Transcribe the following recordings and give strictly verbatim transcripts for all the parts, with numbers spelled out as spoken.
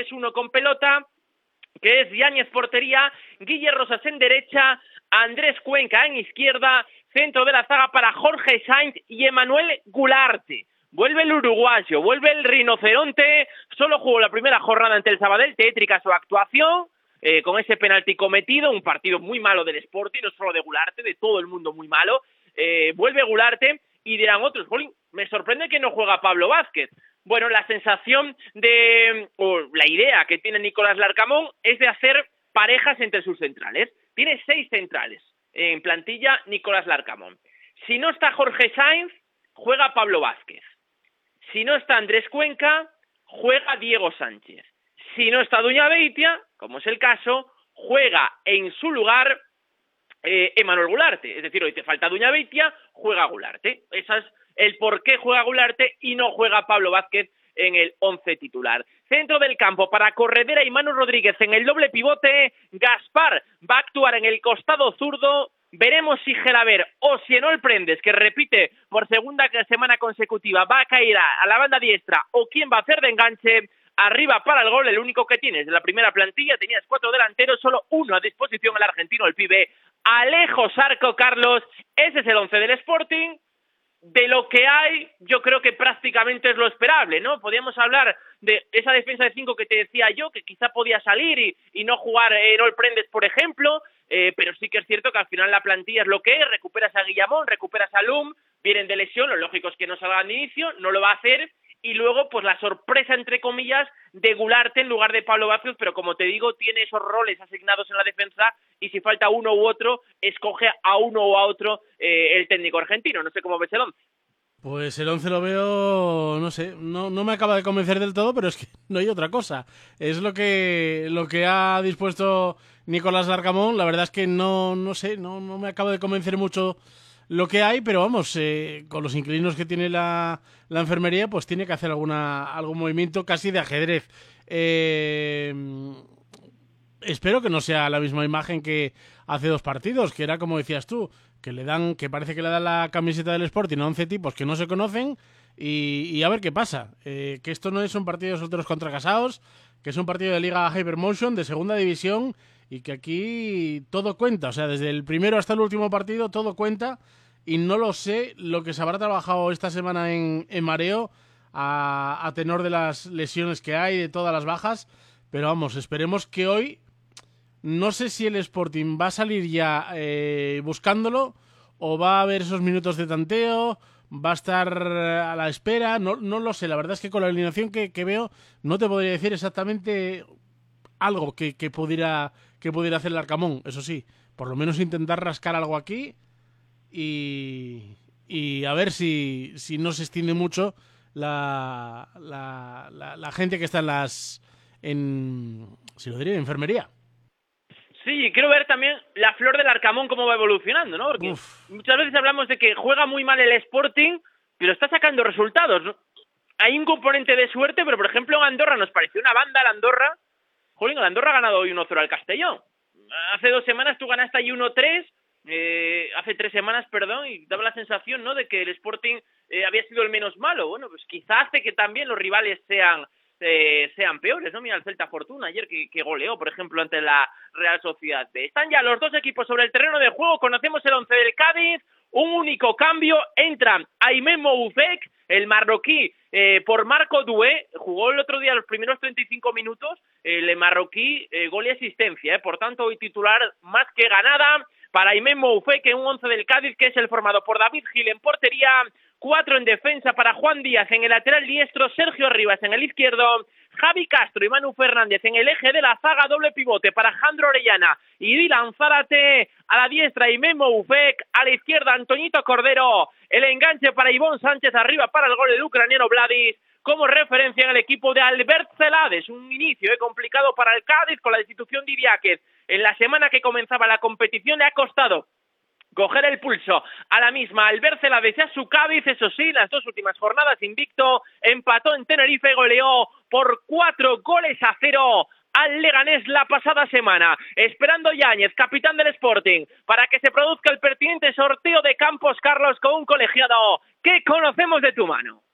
tres uno con pelota, que es Yáñez portería, Guille Rosas en derecha, Andrés Cuenca en izquierda, centro de la zaga para Jorge Sainz y Emanuel Gularte. Vuelve el uruguayo, vuelve el rinoceronte, solo jugó la primera jornada ante el Sabadell, tétrica su actuación, eh, con ese penalti cometido, un partido muy malo del Sporting, no solo de Gularte, de todo el mundo muy malo. Eh, vuelve Gularte y dirán otros, jolín, me sorprende que no juega Pablo Vázquez. Bueno, la sensación de, o la idea que tiene Nicolás Larcamón es de hacer parejas entre sus centrales. Tiene seis centrales en plantilla Nicolás Larcamón. Si no está Jorge Sainz, juega Pablo Vázquez. Si no está Andrés Cuenca, juega Diego Sánchez. Si no está Duña Beitia, como es el caso, juega en su lugar eh, Emanuel Gularte. Es decir, hoy te falta Duña Beitia, juega Gularte. Ese es el por qué juega Gularte y no juega Pablo Vázquez en el once titular. Centro del campo para Corredera y Manu Rodríguez en el doble pivote. Gaspar va a actuar en el costado zurdo. Veremos si Gelaber o si Enol Prendes, que repite por segunda semana consecutiva, va a caer a, a la banda diestra, o quién va a hacer de enganche. Arriba para el gol, el único que tienes de la primera plantilla, tenías cuatro delanteros, solo uno a disposición, el argentino, el pibe Alejo Zarco Carlos. Ese es el once del Sporting. De lo que hay, yo creo que prácticamente es lo esperable, ¿no? Podríamos hablar de esa defensa de cinco que te decía yo, que quizá podía salir y, y no jugar Enol Prendes, por ejemplo, eh, pero sí que es cierto que al final la plantilla es lo que es. Recuperas a Guillamón, recuperas a Lum, vienen de lesión, lo lógico es que no salgan de inicio, no lo va a hacer, y luego pues la sorpresa, entre comillas, de Gularte en lugar de Pablo Vázquez, pero como te digo, tiene esos roles asignados en la defensa, y si falta uno u otro, escoge a uno o a otro eh, el técnico argentino. No sé cómo ves el once. Pues el once lo veo, no sé, no, no me acaba de convencer del todo, pero es que no hay otra cosa. Es lo que lo que ha dispuesto Nicolás Larcamón. La verdad es que no, no sé, no, no me acaba de convencer mucho lo que hay, pero vamos, eh, con los inquilinos que tiene la, la enfermería, pues tiene que hacer alguna algún movimiento casi de ajedrez. Eh, espero que no sea la misma imagen que hace dos partidos, que era como decías tú, que le dan, que parece que le dan la camiseta del Sporting a once tipos que no se conocen y, y a ver qué pasa. Eh, que esto no es un partido de solteros contra casados, que es un partido de Liga Hypermotion, de segunda división, y que aquí todo cuenta. O sea, desde el primero hasta el último partido todo cuenta, y no lo sé lo que se habrá trabajado esta semana en, en mareo a, a tenor de las lesiones que hay, de todas las bajas, pero vamos, esperemos que hoy... No sé si el Sporting va a salir ya eh, buscándolo o va a haber esos minutos de tanteo, va a estar a la espera, no, no lo sé. La verdad es que con la alineación que, que veo no te podría decir exactamente algo que, que, pudiera, que pudiera hacer el Larcamón. Eso sí, por lo menos intentar rascar algo aquí y, y a ver si, si no se extiende mucho la, la, la, la gente que está en las... en, si lo diría, en enfermería. Sí, quiero ver también la flor del Arcamón cómo va evolucionando, ¿no? Porque Uf. muchas veces hablamos de que juega muy mal el Sporting, pero está sacando resultados, ¿no? Hay un componente de suerte, pero por ejemplo en Andorra nos pareció una banda la Andorra. Jolín, el Andorra ha ganado hoy uno cero al Castellón. Hace dos semanas tú ganaste ahí uno tres, eh, hace tres semanas, perdón, y daba la sensación, ¿no?, de que el Sporting eh, había sido el menos malo. Bueno, pues quizá hace que también los rivales sean... Eh, sean peores, ¿no? Mira el Celta Fortuna ayer que, que goleó, por ejemplo, ante la Real Sociedad B. Están ya los dos equipos sobre el terreno de juego, conocemos el once del Cádiz, un único cambio, entra Aymen Moufek, el marroquí, eh, por Marco Doué, jugó el otro día los primeros treinta y cinco minutos, el marroquí, eh, gol y asistencia, eh, por tanto hoy titular más que ganada para Aymen Moufek, en un once del Cádiz que es el formado por David Gil en portería, cuatro en defensa para Juan Díaz en el lateral diestro, Sergio Rivas en el izquierdo, Javi Castro y Manu Fernández en el eje de la zaga, doble pivote para Jandro Orellana y Dylan Zárate, a la diestra y Memo Ufek, a la izquierda Antoñito Cordero, el enganche para Ivón Sánchez, arriba para el gol del ucraniano Vladis, como referencia en el equipo de Albert Celades. Un inicio eh, complicado para el Cádiz con la destitución de Idiáquez. En la semana que comenzaba la competición le ha costado coger el pulso a la misma Albert Celades y a su Cádiz. Eso sí, las dos últimas jornadas invicto, empató en Tenerife, goleó por cuatro goles a cero al Leganés la pasada semana. Esperando Yáñez, capitán del Sporting, para que se produzca el pertinente sorteo de Campos Carlos con un colegiado que conocemos de tu mano.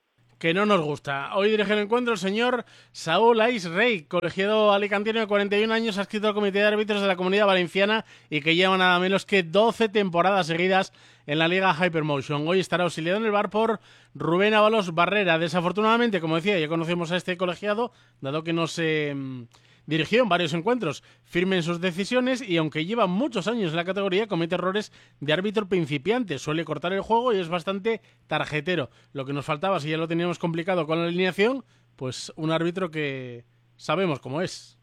que no nos gusta. Hoy dirige el encuentro el señor Saúl Ais Rey, colegiado alicantino de cuarenta y un años, adscrito al Comité de Árbitros de la Comunidad Valenciana y que lleva nada menos que doce temporadas seguidas en la Liga Hypermotion. Hoy estará auxiliado en el bar por Rubén Ábalos Barrera. Desafortunadamente, como decía, ya conocemos a este colegiado, dado que nos eh, dirigió en varios encuentros firme en sus decisiones y aunque lleva muchos años en la categoría, comete errores de árbitro principiante. Suele cortar el juego y es bastante tarjetero. Lo que nos faltaba, si ya lo teníamos complicado con la alineación, pues un árbitro que sabemos cómo es.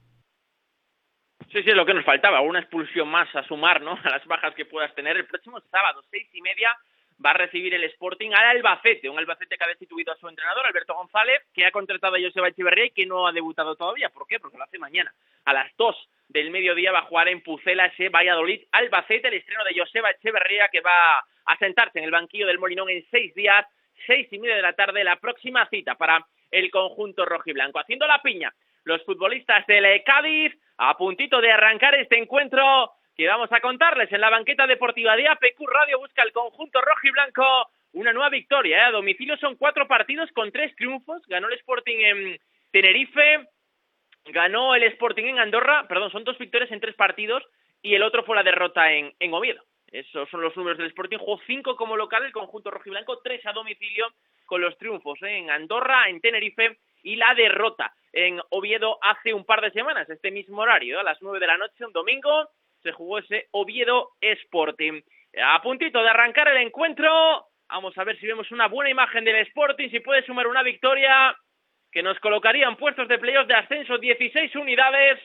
Sí, sí, es lo que nos faltaba, una expulsión más a sumar, ¿no?, a las bajas que puedas tener. El próximo sábado, seis y media, va a recibir el Sporting al Albacete, un Albacete que ha destituido a su entrenador, Alberto González, que ha contratado a Joseba Echeverría y que no ha debutado todavía. ¿Por qué? Porque lo hace mañana. A las dos del mediodía va a jugar en Pucela ese Valladolid-Albacete, el estreno de Joseba Echeverría, que va a sentarse en el banquillo del Molinón en seis días, seis y media de la tarde, la próxima cita para el conjunto rojiblanco. Haciendo la piña los futbolistas del Cádiz, a puntito de arrancar este encuentro que vamos a contarles en la banqueta deportiva de A P Q Radio. Busca el conjunto rojiblanco una nueva victoria, ¿eh? A domicilio son cuatro partidos con tres triunfos. Ganó el Sporting en Tenerife, ganó el Sporting en Andorra, perdón, son dos victorias en tres partidos y el otro fue la derrota en, en Oviedo. Esos son los números del Sporting. Jugó cinco como local el conjunto rojiblanco, tres a domicilio con los triunfos, ¿eh?, en Andorra, en Tenerife y la derrota en Oviedo hace un par de semanas, este mismo horario, ¿eh? A las nueve de la noche, un domingo, se jugó ese Oviedo Sporting. A puntito de arrancar el encuentro, vamos a ver si vemos una buena imagen del Sporting, si puede sumar una victoria que nos colocaría en puestos de playoff de ascenso, dieciséis unidades,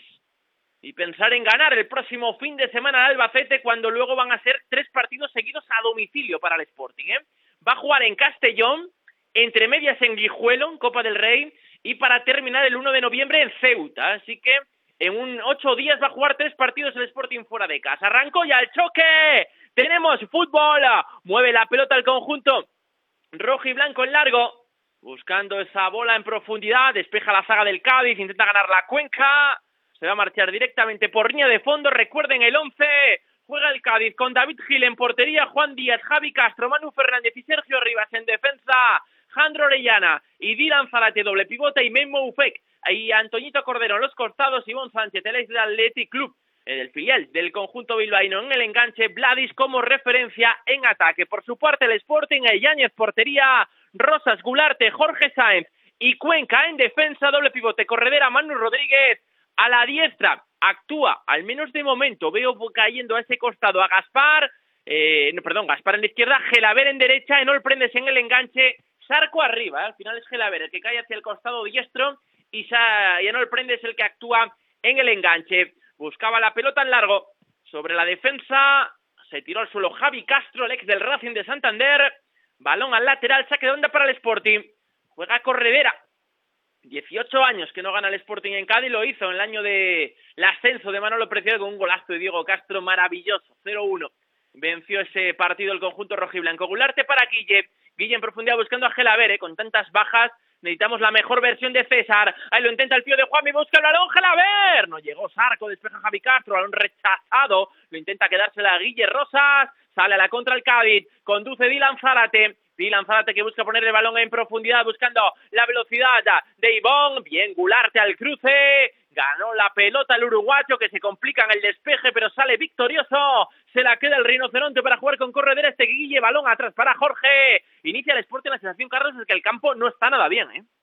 y pensar en ganar el próximo fin de semana al Albacete, cuando luego van a ser tres partidos seguidos a domicilio para el Sporting, ¿eh? Va a jugar en Castellón, entre medias en Guijuelo, en Copa del Rey, y para terminar el uno de noviembre en Ceuta. Así que en un ocho días va a jugar tres partidos el Sporting fuera de casa. Arrancó ya el choque, tenemos fútbol, mueve la pelota el conjunto rojo y blanco en largo, buscando esa bola en profundidad, despeja la zaga del Cádiz, intenta ganar la Cuenca, se va a marchar directamente por línea de fondo. Recuerden el once, juega el Cádiz con David Gil en portería, Juan Díaz, Javi Castro, Manu Fernández y Sergio Rivas en defensa, Jandro Orellana y Dylan Zárate doble pivote y Memo Ufek y Antoñito Cordero en los costados, Ivonne Sánchez, el ex del Athletic Club, el filial del conjunto bilbaíno en el enganche, Vladis como referencia en ataque. Por su parte el Sporting, Yáñez portería, Rosas, Gularte, Jorge Sáenz y Cuenca en defensa, doble pivote, Corredera, Manu Rodríguez a la diestra. Actúa, al menos de momento, veo cayendo a ese costado a Gaspar, eh, no, perdón, Gaspar en la izquierda, Gelaber en derecha, Enol Prendes en el enganche, Sarco arriba, ¿eh? Al final es Gelaber el que cae hacia el costado diestro y Enol Prendes el que actúa en el enganche. Buscaba la pelota en largo sobre la defensa, se tiró al suelo Javi Castro, el ex del Racing de Santander, balón al lateral, saque de onda para el Sporting, juega Corredera. dieciocho años que no gana el Sporting en Cádiz, lo hizo en el año del ascenso de Manolo Preciado con un golazo de Diego Castro maravilloso, cero uno. Venció ese partido el conjunto rojiblanco. Gularte para Guille, Guille en profundidad buscando a Gelaber, ¿eh? Con tantas bajas necesitamos la mejor versión de César. Ahí lo intenta el pío de Juanmi, busca el balón, Gelaber, no llegó Sarco, despeja Javi Castro, balón rechazado, lo intenta quedársela a Guille Rosas, sale a la contra el Cádiz, conduce Dylan Zárate, Dylan Zárate que busca poner el balón en profundidad buscando la velocidad de Ivonne, bien Gularte al cruce, ganó la pelota el uruguayo que se complica en el despeje pero sale victorioso, se la queda el rinoceronte para jugar con Corredera, este Guille, balón atrás para Jorge, inicia el Sporting. La sensación, Carlos, es que el campo no está nada bien, ¿eh?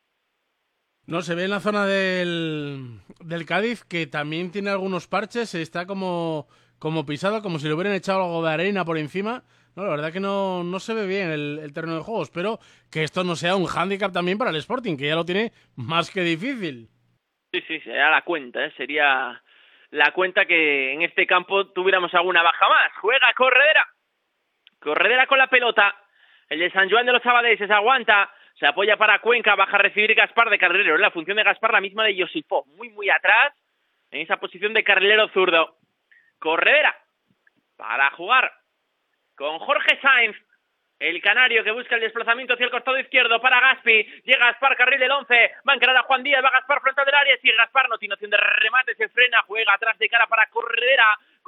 No, se ve en la zona del, del Cádiz que también tiene algunos parches, está como, como pisado, como si le hubieran echado algo de arena por encima. No, la verdad que no, no se ve bien el, el terreno de juego. Espero que esto no sea un hándicap también para el Sporting, que ya lo tiene más que difícil. Sí, sí, sería la cuenta, ¿eh? Sería la cuenta que en este campo tuviéramos alguna baja más. Juega Corredera. Corredera con la pelota. El de San Juan de los Abadeses aguanta. Se apoya para Cuenca. Baja a recibir Gaspar de carrilero. La función de Gaspar la misma de Josifó. Muy, muy atrás. En esa posición de carrilero zurdo. Corredera. Para jugar con Jorge Sáenz. El canario que busca el desplazamiento hacia el costado izquierdo para Gaspi. Llega Gaspar, carril del once. Va a encarar a Juan Díaz. Va Gaspar frente del área. Sigue Gaspar. No tiene opción de remate. Se frena. Juega atrás de cara para Corredera.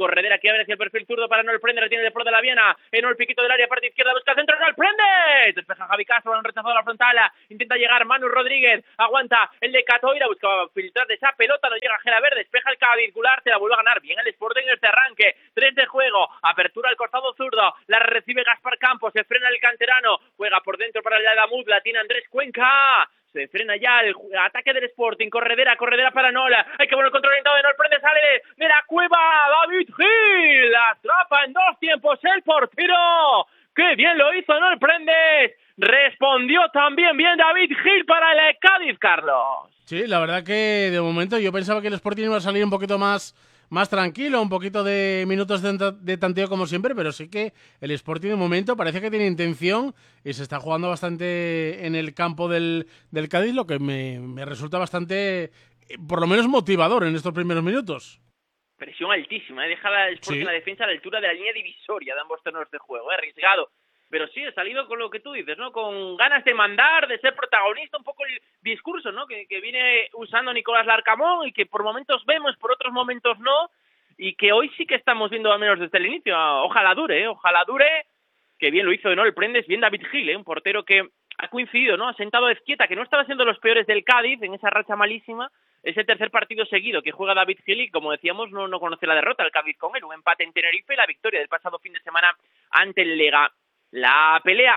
Corredera que abre hacia el perfil zurdo para Enol Prendes, tiene de por de la Viana, Enol piquito del área, parte izquierda, busca el centro, Enol Prendes, despeja Javi Castro, han rechazado la frontal, intenta llegar Manu Rodríguez, aguanta el de Catoira, buscaba filtrar de esa pelota, no llega Gelabert, despeja el Cádiz, Gularte, la vuelve a ganar bien el Sporting en este arranque, tres de juego, apertura al costado zurdo, la recibe Gaspar Campos, se frena el canterano, juega por dentro para el Adamud, la tiene Andrés Cuenca, se frena ya el ataque del Sporting, corredera, corredera para Nola, hay que poner el control orientado de Nol Prendes, sale de, de la cueva, David Gil, la atrapa en dos tiempos el portero, qué bien lo hizo Nol Prendes, respondió también bien David Gil para el Cádiz, Carlos. Sí, la verdad que de momento yo pensaba que el Sporting iba a salir un poquito más... más tranquilo, un poquito de minutos de, de tanteo como siempre, pero sí que el Sporting de momento parece que tiene intención y se está jugando bastante en el campo del, del Cádiz, lo que me, me resulta bastante, por lo menos motivador en estos primeros minutos. Presión altísima, ¿eh? Deja al Sporting sí. La defensa a la altura de la línea divisoria de ambos terrenos de juego, ¿eh? Arriesgado. Pero sí, ha salido con lo que tú dices, ¿no? Con ganas de mandar, de ser protagonista, un poco el discurso, ¿no? Que, que viene usando Nicolás Larcamón y que por momentos vemos, por otros momentos no, y que hoy sí que estamos viendo al menos desde el inicio. Ojalá dure, ¿eh? Ojalá dure, que bien lo hizo de Nol Prendes, bien David Gil, ¿eh? Un portero que ha coincidido, ¿no? Ha sentado a Ezquieta, que no estaba siendo los peores del Cádiz en esa racha malísima. Es el tercer partido seguido que juega David Gil y, como decíamos, no, no conoce la derrota el Cádiz con él. Un empate en Tenerife y la victoria del pasado fin de semana ante el Lega. La pelea,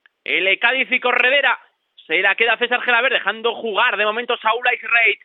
el Cádiz y Corredera, se la queda César Gelabert dejando jugar de momento Saúl Ice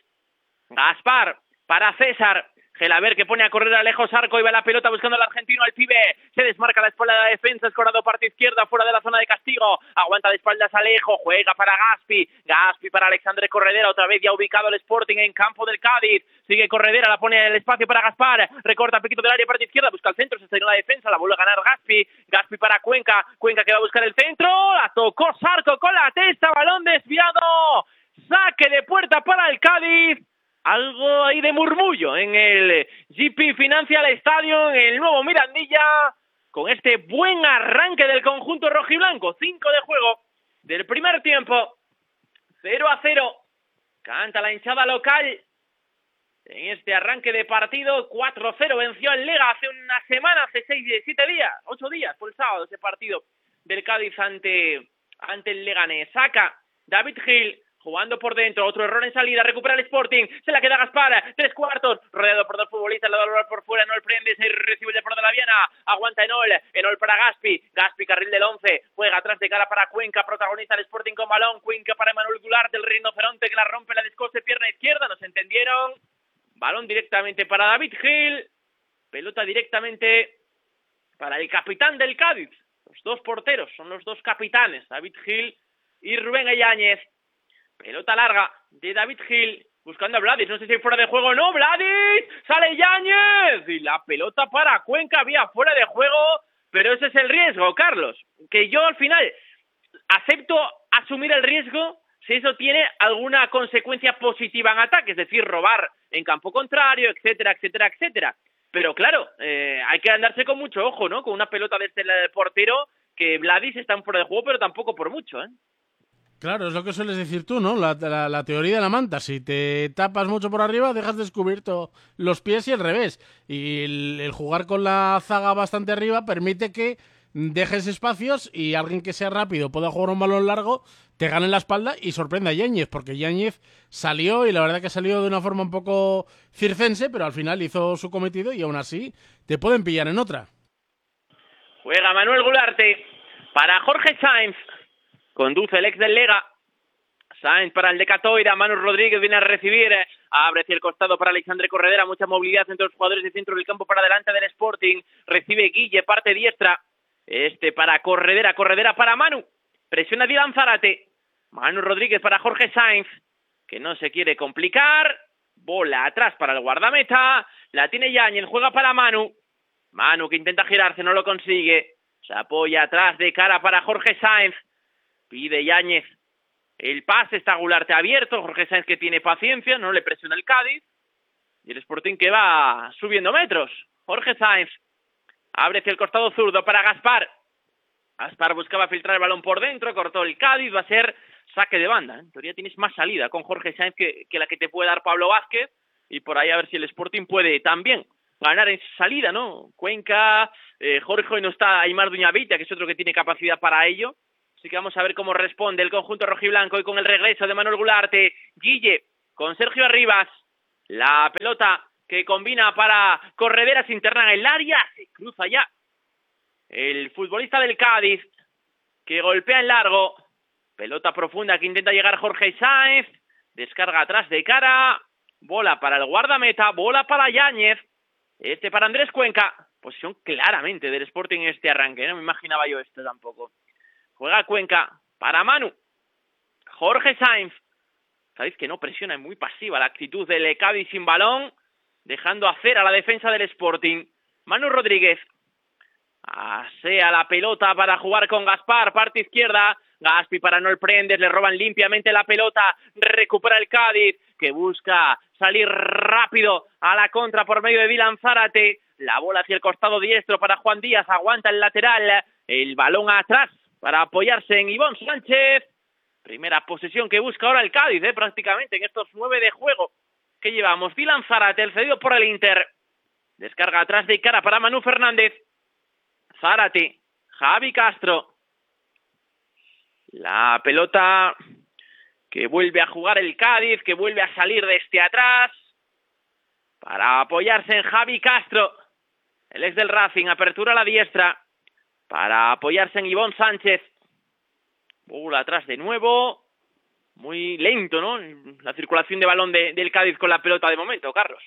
Gaspar para César, Gelabert que pone a correr a lejos arco y va la pelota buscando al argentino, al pibe, se desmarca la espalda de la defensa, escorado parte izquierda fuera de la zona de castigo, aguanta de espaldas Alejo, juega para Gaspi, Gaspi para Alexandre Corredera, otra vez ya ubicado el Sporting en campo del Cádiz, sigue Corredera, la pone en el espacio para Gaspar, recorta Piquito del área parte izquierda, busca el centro, se está en la defensa, la vuelve a ganar Gaspi, Gaspi para Cuenca, Cuenca que va a buscar el centro, la tocó Sarco con la testa, balón desviado, saque de puerta para el Cádiz. Algo ahí de murmullo en el G P Financial Stadium, en el nuevo Mirandilla, con este buen arranque del conjunto rojiblanco. Cinco de juego del primer tiempo, cero a cero. Canta la hinchada local en este arranque de partido. Cuatro a cero venció el Lega hace una semana, hace seis, siete días, ocho días, fue el sábado ese partido del Cádiz ante, ante el Leganés. Saca David Gil, jugando por dentro, otro error en salida, recupera el Sporting, se la queda Gaspar, tres cuartos, rodeado por dos futbolistas, lo da por fuera, Enol Prendes, se recibe el por de la Viana, aguanta Enol, Enol para Gaspi, Gaspi carril del once, juega atrás de cara para Cuenca, protagonista el Sporting con balón, Cuenca para Emanuel Gularte, el rinoceronte que la rompe, la descose, pierna izquierda, ¿nos entendieron? Balón directamente para David Gil, pelota directamente para el capitán del Cádiz, los dos porteros, son los dos capitanes, David Gil y Rubén Yáñez. Pelota larga de David Gil, buscando a Vladis, no sé si fuera de juego o no, Vladis, sale Yáñez, y la pelota para Cuenca, había fuera de juego, pero ese es el riesgo, Carlos, que yo al final acepto asumir el riesgo si eso tiene alguna consecuencia positiva en ataque, es decir, robar en campo contrario, etcétera, etcétera, etcétera, pero claro, eh, hay que andarse con mucho ojo, ¿no?, con una pelota desde el portero, que Vladis está en fuera de juego, pero tampoco por mucho, ¿eh? Claro, es lo que sueles decir tú, ¿no? La, la, la teoría de la manta. Si te tapas mucho por arriba, dejas descubierto los pies y el revés. Y el, el jugar con la zaga bastante arriba permite que dejes espacios y alguien que sea rápido pueda jugar un balón largo, te gane en la espalda y sorprenda a Yáñez, porque Yáñez salió y la verdad que salió de una forma un poco circense, pero al final hizo su cometido y aún así te pueden pillar en otra. Juega Manuel Gularte para Jorge Sainz. Conduce el ex del Lega, Sainz para el de Catoira, Manu Rodríguez viene a recibir, abre hacia el costado para Alexandre Corredera, mucha movilidad entre los jugadores de centro del campo para adelante del Sporting, recibe Guille, parte diestra, este para Corredera, Corredera para Manu, presiona Dylan Zárate, Manu Rodríguez para Jorge Sainz, que no se quiere complicar, bola atrás para el guardameta, la tiene Yáñez, juega para Manu, Manu que intenta girarse, no lo consigue, se apoya atrás de cara para Jorge Sainz, pide Yáñez el pase, está Gularte abierto, Jorge Sainz que tiene paciencia, no le presiona el Cádiz, y el Sporting que va subiendo metros. Jorge Sainz abre hacia el costado zurdo para Gaspar, Gaspar buscaba filtrar el balón por dentro, cortó el Cádiz, va a ser saque de banda, ¿eh? En teoría tienes más salida con Jorge Sainz que, que la que te puede dar Pablo Vázquez, y por ahí a ver si el Sporting puede también ganar en salida, ¿no? Cuenca, eh, Jorge, no está Aimar Duñavita, que es otro que tiene capacidad para ello. Así que vamos a ver cómo responde el conjunto rojiblanco y con el regreso de Manuel Gularte. Guille con Sergio Arribas. La pelota que combina para Corredera, se interna en el área. Se cruza ya el futbolista del Cádiz, que golpea en largo. Pelota profunda que intenta llegar Jorge Sáenz. Descarga atrás de cara. Bola para el guardameta. Bola para Yáñez. Este para Andrés Cuenca. Posición claramente del Sporting en este arranque. No me imaginaba yo esto tampoco. Juega Cuenca para Manu. Jorge Sáenz. Sabéis que no presiona, es muy pasiva la actitud del Cádiz sin balón, dejando hacer a la defensa del Sporting. Manu Rodríguez. Asea la pelota para jugar con Gaspar, parte izquierda. Gaspi para Noel Prendes, le roban limpiamente la pelota. Recupera el Cádiz, que busca salir rápido a la contra por medio de Dylan Zárate. La bola hacia el costado diestro para Juan Díaz, aguanta el lateral. El balón atrás para apoyarse en Ivón Sánchez. Primera posesión que busca ahora el Cádiz, eh, prácticamente en estos nueve de juego que llevamos. Dylan Zárate, el cedido por el Inter. Descarga atrás de cara para Manu Fernández. Zárate, Javi Castro. La pelota que vuelve a jugar el Cádiz, que vuelve a salir desde atrás para apoyarse en Javi Castro. El ex del Racing, apertura a la diestra para apoyarse en Ivón Sánchez. Bola atrás de nuevo. Muy lento, ¿no? La circulación de balón de, del Cádiz con la pelota de momento, Carlos.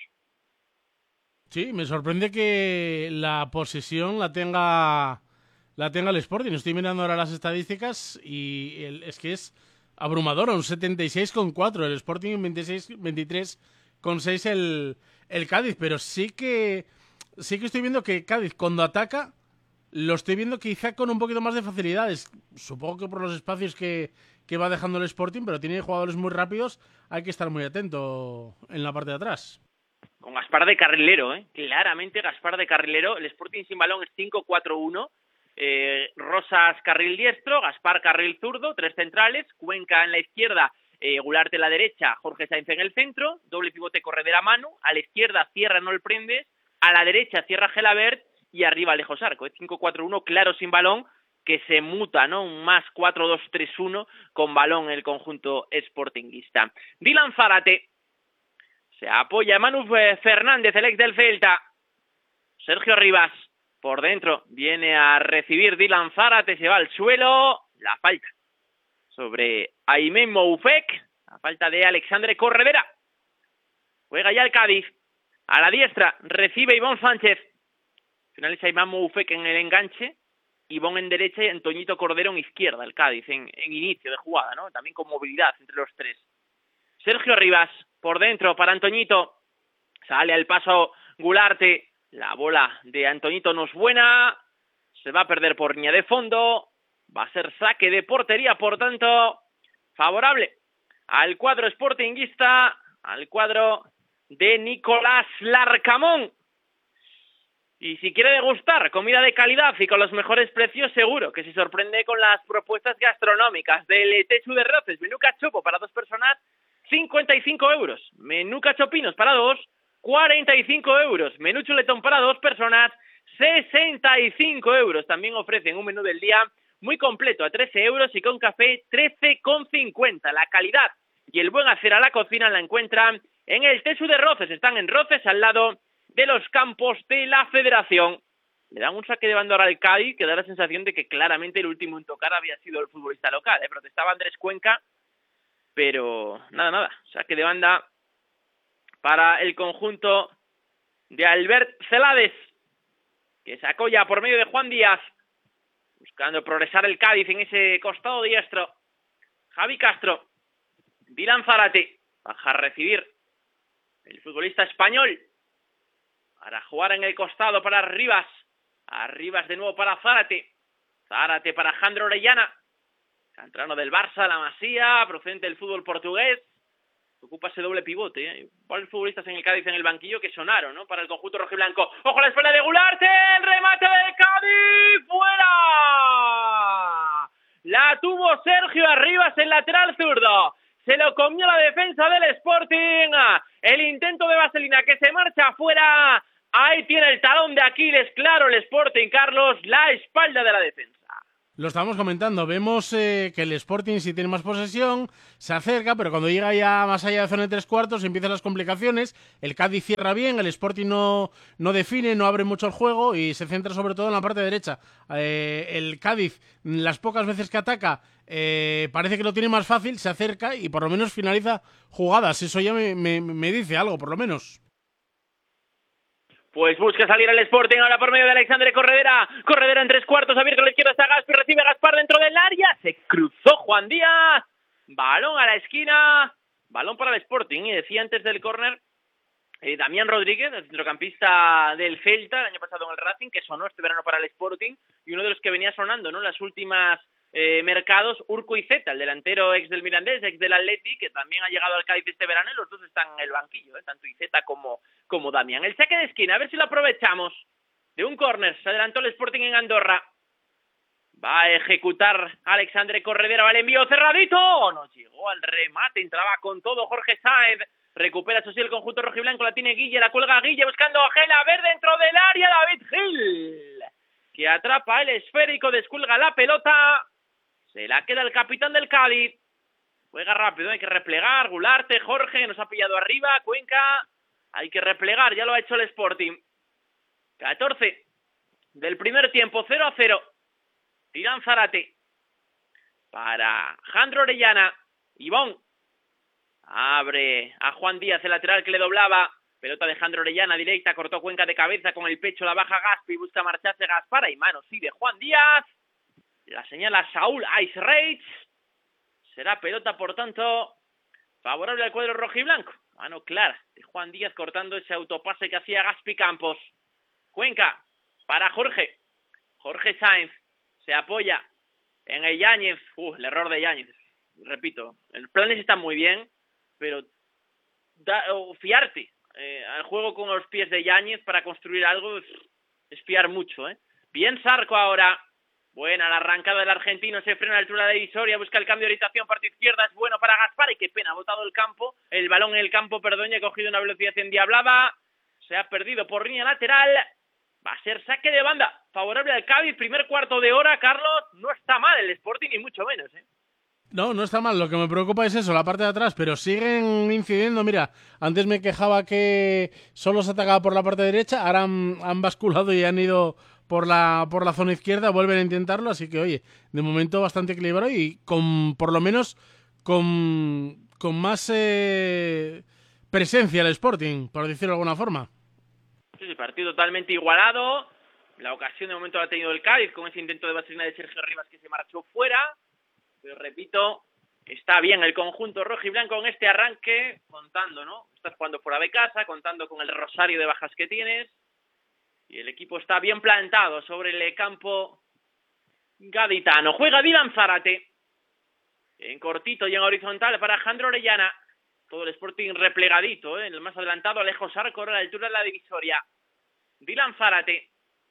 Sí, me sorprende que la posesión la tenga la tenga el Sporting. Estoy mirando ahora las estadísticas y el, es que es abrumador, un setenta y seis coma cuatro el Sporting, en veintiséis, veintitrés coma seis el, el Cádiz, pero sí que sí que estoy viendo que Cádiz cuando ataca lo estoy viendo quizá con un poquito más de facilidades. Supongo que por los espacios que, que va dejando el Sporting, pero tiene jugadores muy rápidos, hay que estar muy atento en la parte de atrás. Con Gaspar de carrilero, ¿eh? Claramente Gaspar de carrilero. El Sporting sin balón es cinco cuatro uno. Eh, Rosas carril diestro, Gaspar carril zurdo, tres centrales, Cuenca en la izquierda, eh, Gularte en la derecha, Jorge Sáenz en el centro, doble pivote Corredera Manu, a la izquierda cierra Noel Prendes, a la derecha cierra Gelabert y arriba Alejo Sarco. Es cinco cuatro uno, claro, sin balón, que se muta, ¿no? Un más cuatro dos tres uno con balón el conjunto sportinguista. Dylan Zárate. Se apoya Manu Fernández, el ex del Celta. Sergio Arribas, por dentro, viene a recibir Dylan Zárate, se va al suelo. La falta sobre Aimé Moufek, la falta de Alexandre Corredera. Juega ya el Cádiz, a la diestra, recibe Ivón Sánchez. Finaliza Aimé Moufek en el enganche. Ivón en derecha y Antoñito Cordero en izquierda, el Cádiz, en, en inicio de jugada, ¿no? También con movilidad entre los tres. Sergio Arribas, por dentro para Antoñito. Sale al paso Gularte. La bola de Antoñito no es buena. Se va a perder por línea de fondo. Va a ser saque de portería, por tanto, favorable al cuadro sportinguista, al cuadro de Nicolás Larcamón. Y si quiere degustar comida de calidad y con los mejores precios, seguro que se sorprende con las propuestas gastronómicas del Techu de Roces. Menú cachopo para dos personas, cincuenta y cinco euros. Menú cachopinos para dos, cuarenta y cinco euros. Menú chuletón para dos personas, sesenta y cinco euros. También ofrecen un menú del día muy completo a trece euros y con café trece con cincuenta. La calidad y el buen hacer a la cocina la encuentran en el Techu de Roces. Están en Roces, al lado de los campos de la Federación. Le dan un saque de banda ahora al Cádiz, que da la sensación de que claramente el último en tocar había sido el futbolista local. ¿eh? Protestaba Andrés Cuenca, pero nada, nada. Saque de banda para el conjunto de Albert Celades, que sacó ya por medio de Juan Díaz, buscando progresar el Cádiz en ese costado diestro. Javi Castro, Dylan Zárate, baja a recibir el futbolista español, para jugar en el costado para Arribas. Arribas de nuevo para Zárate. Zárate para Jandro Orellana. Canterano del Barça, la Masía, procedente del fútbol portugués. Ocupa ese doble pivote. ¿eh? Varios futbolistas en el Cádiz en el banquillo que sonaron, ¿no? Para el conjunto rojiblanco. ¡Ojo a la espalda de Gularte! ¡El remate del Cádiz! ¡Fuera! La tuvo Sergio Arribas, el lateral zurdo. Se lo comió la defensa del Sporting. El intento de Vaselina que se marcha afuera. Ahí tiene el talón de Aquiles, claro, el Sporting, Carlos, la espalda de la defensa. Lo estamos comentando, vemos eh, que el Sporting sí tiene más posesión, se acerca, pero cuando llega ya más allá de zona de tres cuartos empiezan las complicaciones, el Cádiz cierra bien, el Sporting no, no define, no abre mucho el juego y se centra sobre todo en la parte derecha. Eh, el Cádiz, las pocas veces que ataca, eh, parece que lo tiene más fácil, se acerca y por lo menos finaliza jugadas, eso ya me, me, me dice algo, por lo menos. Pues busca salir el Sporting ahora por medio de Alexandre Corredera. Corredera en tres cuartos, abierto a la izquierda está Gaspi, recibe Gaspar dentro del área. Se cruzó Juan Díaz. Balón a la esquina. Balón para el Sporting. Y decía antes del córner eh, Damián Rodríguez, el centrocampista del Celta, el año pasado en el Racing, que sonó este verano para el Sporting. Y uno de los que venía sonando, ¿no?, en las últimas eh, mercados, Urco Iceta, el delantero ex del Mirandés, ex del Atleti, que también ha llegado al Cádiz este verano, y los dos están en el banquillo, ¿eh? Tanto Iceta como, como Damián. El saque de esquina, a ver si lo aprovechamos. De un córner, se adelantó el Sporting en Andorra. Va a ejecutar Alexandre Corredera, va el envío cerradito. No llegó al remate, entraba con todo Jorge Sáez. Recupera eso sí el conjunto rojiblanco, la tiene Guille, la cuelga Guille buscando a Gel, a ver dentro del área David Gil, que atrapa el esférico, descuelga la pelota. Se la queda el capitán del Cádiz. Juega rápido, hay que replegar. Gularte, Jorge, nos ha pillado arriba. Cuenca, hay que replegar, ya lo ha hecho el Sporting. catorce del primer tiempo, cero a cero. Tirán Zárate para Jandro Orellana. Ivón abre a Juan Díaz, el lateral que le doblaba. Pelota de Jandro Orellana, directa, cortó Cuenca de cabeza con el pecho, la baja Gaspi, busca marcharse Gaspar, y mano sí de Juan Díaz. La señala Saúl Ice Rage. Será pelota, por tanto, favorable al cuadro rojiblanco. Mano clara de Juan Díaz cortando ese autopase que hacía Gaspi Campos. Cuenca para Jorge. Jorge Sáenz se apoya en el Yáñez. Uh, el error de Yáñez. Repito, el plan está muy bien, pero da, o fiarte eh, al juego con los pies de Yáñez para construir algo es, es fiar mucho. ¿eh? Bien Zarco ahora. Buena la arrancada del argentino, se frena a la altura de divisoria, busca el cambio de orientación, parte izquierda, es bueno para Gaspar, y qué pena, ha botado el campo, el balón en el campo, perdón, y ha cogido una velocidad endiablada, se ha perdido por línea lateral, va a ser saque de banda, favorable al Cádiz, primer cuarto de hora, Carlos, no está mal el Sporting, ni mucho menos, ¿eh? No, no está mal, lo que me preocupa es eso, la parte de atrás, pero siguen incidiendo, mira, antes me quejaba que solo se atacaba por la parte derecha, ahora han, han basculado y han ido por la por la zona izquierda, vuelven a intentarlo, así que oye, de momento bastante equilibrado y con, por lo menos, con, con más eh, presencia el Sporting, por decirlo de alguna forma. Sí, partido totalmente igualado, la ocasión de momento la ha tenido el Cádiz, con ese intento de vaselina de Sergio Rivas que se marchó fuera, pero repito, está bien el conjunto rojo y blanco en este arranque, contando, ¿no? Estás jugando fuera de casa, contando con el rosario de bajas que tienes, y el equipo está bien plantado sobre el campo gaditano. Juega Dylan Zárate, en cortito y en horizontal para Jandro Orellana. Todo el Sporting replegadito, ¿eh? En el más adelantado, Alejo Zarco, a la altura de la divisoria. Dylan Zárate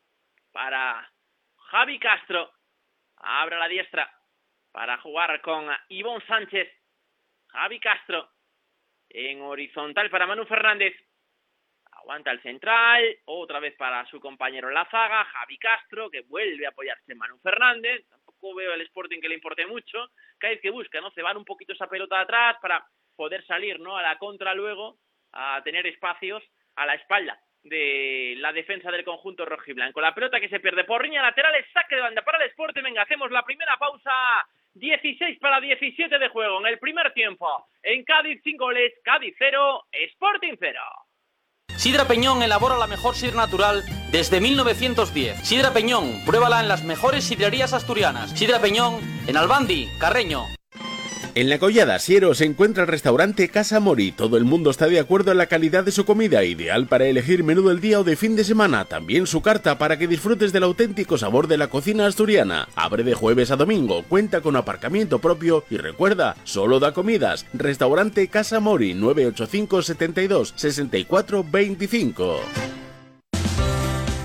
para Javi Castro. Abre la diestra para jugar con Ivón Sánchez. Javi Castro en horizontal para Manu Fernández. Aguanta el central, otra vez para su compañero en la zaga, Javi Castro, que vuelve a apoyarse en Manu Fernández. Tampoco veo el Sporting que le importe mucho. Cádiz que busca, ¿no? Cebar un poquito esa pelota de atrás para poder salir, ¿no?, a la contra luego, a tener espacios a la espalda de la defensa del conjunto rojiblanco. La pelota que se pierde por línea lateral, es saque de banda para el Sporting. Venga, hacemos la primera pausa. dieciséis para diecisiete de juego en el primer tiempo. En Cádiz, sin goles, Cádiz cero, Sporting cero. Sidra Peñón elabora la mejor sidra natural desde mil novecientos diez. Sidra Peñón, pruébala en las mejores sidrerías asturianas. Sidra Peñón, en Albandi, Carreño. En La Collada Siero se encuentra el restaurante Casa Mori. Todo el mundo está de acuerdo en la calidad de su comida, ideal para elegir menú del día o de fin de semana. También su carta para que disfrutes del auténtico sabor de la cocina asturiana. Abre de jueves a domingo, cuenta con aparcamiento propio y recuerda, solo da comidas. Restaurante Casa Mori, nueve ocho cinco, setenta y dos, sesenta y cuatro veinticinco.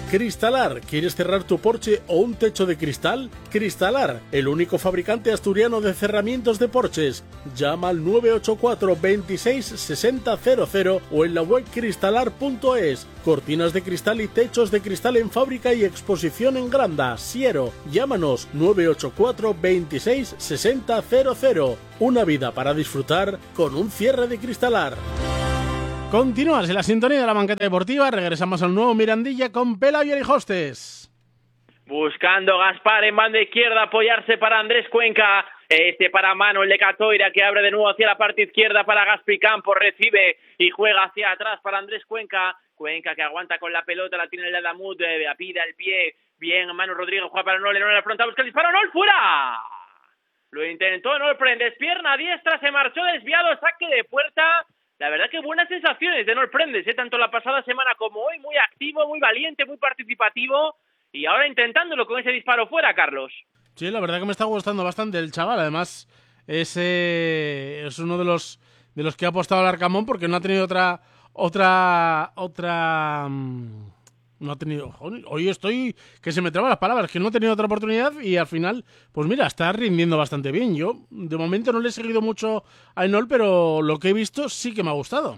Cristalar, ¿quieres cerrar tu porche o un techo de cristal? Cristalar, el único fabricante asturiano de cerramientos de porches. Llama al nueve ocho cuatro, veintiséis, sesenta, cero cero o en la web cristalar punto es. Cortinas de cristal y techos de cristal en fábrica y exposición en Granda, Siero. Llámanos nueve ocho cuatro, veintiséis, sesenta, cero cero. Una vida para disfrutar con un cierre de Cristalar. Continúas en la sintonía de la banqueta deportiva. Regresamos al nuevo Mirandilla con Pelayo y Hostes. Buscando Gaspar en banda izquierda, apoyarse para Andrés Cuenca. Este para Manu, el de Catoira, que abre de nuevo hacia la parte izquierda para Gaspi Campos. Recibe y juega hacia atrás para Andrés Cuenca. Cuenca que aguanta con la pelota, la tiene el Adamut, la pide al pie. Bien, Manu Rodríguez juega para Nol, Nol afronta, busca el disparo, Nol, fuera. Lo intentó, Nol, prende, pierna diestra, se marchó desviado, saque de puerta. La verdad que buenas sensaciones de Nol Prendes, ¿eh? Tanto la pasada semana como hoy, muy activo, muy valiente, muy participativo, y ahora intentándolo con ese disparo fuera, Carlos. Sí, la verdad que me está gustando bastante el chaval, además es, eh, es uno de los de los que ha apostado al Arcamón porque no ha tenido otra, otra, otra... No ha tenido... Hoy estoy... que se me traban las palabras, que no ha tenido otra oportunidad y al final, pues mira, está rindiendo bastante bien. Yo, de momento, no le he seguido mucho a Enol, pero lo que he visto sí que me ha gustado.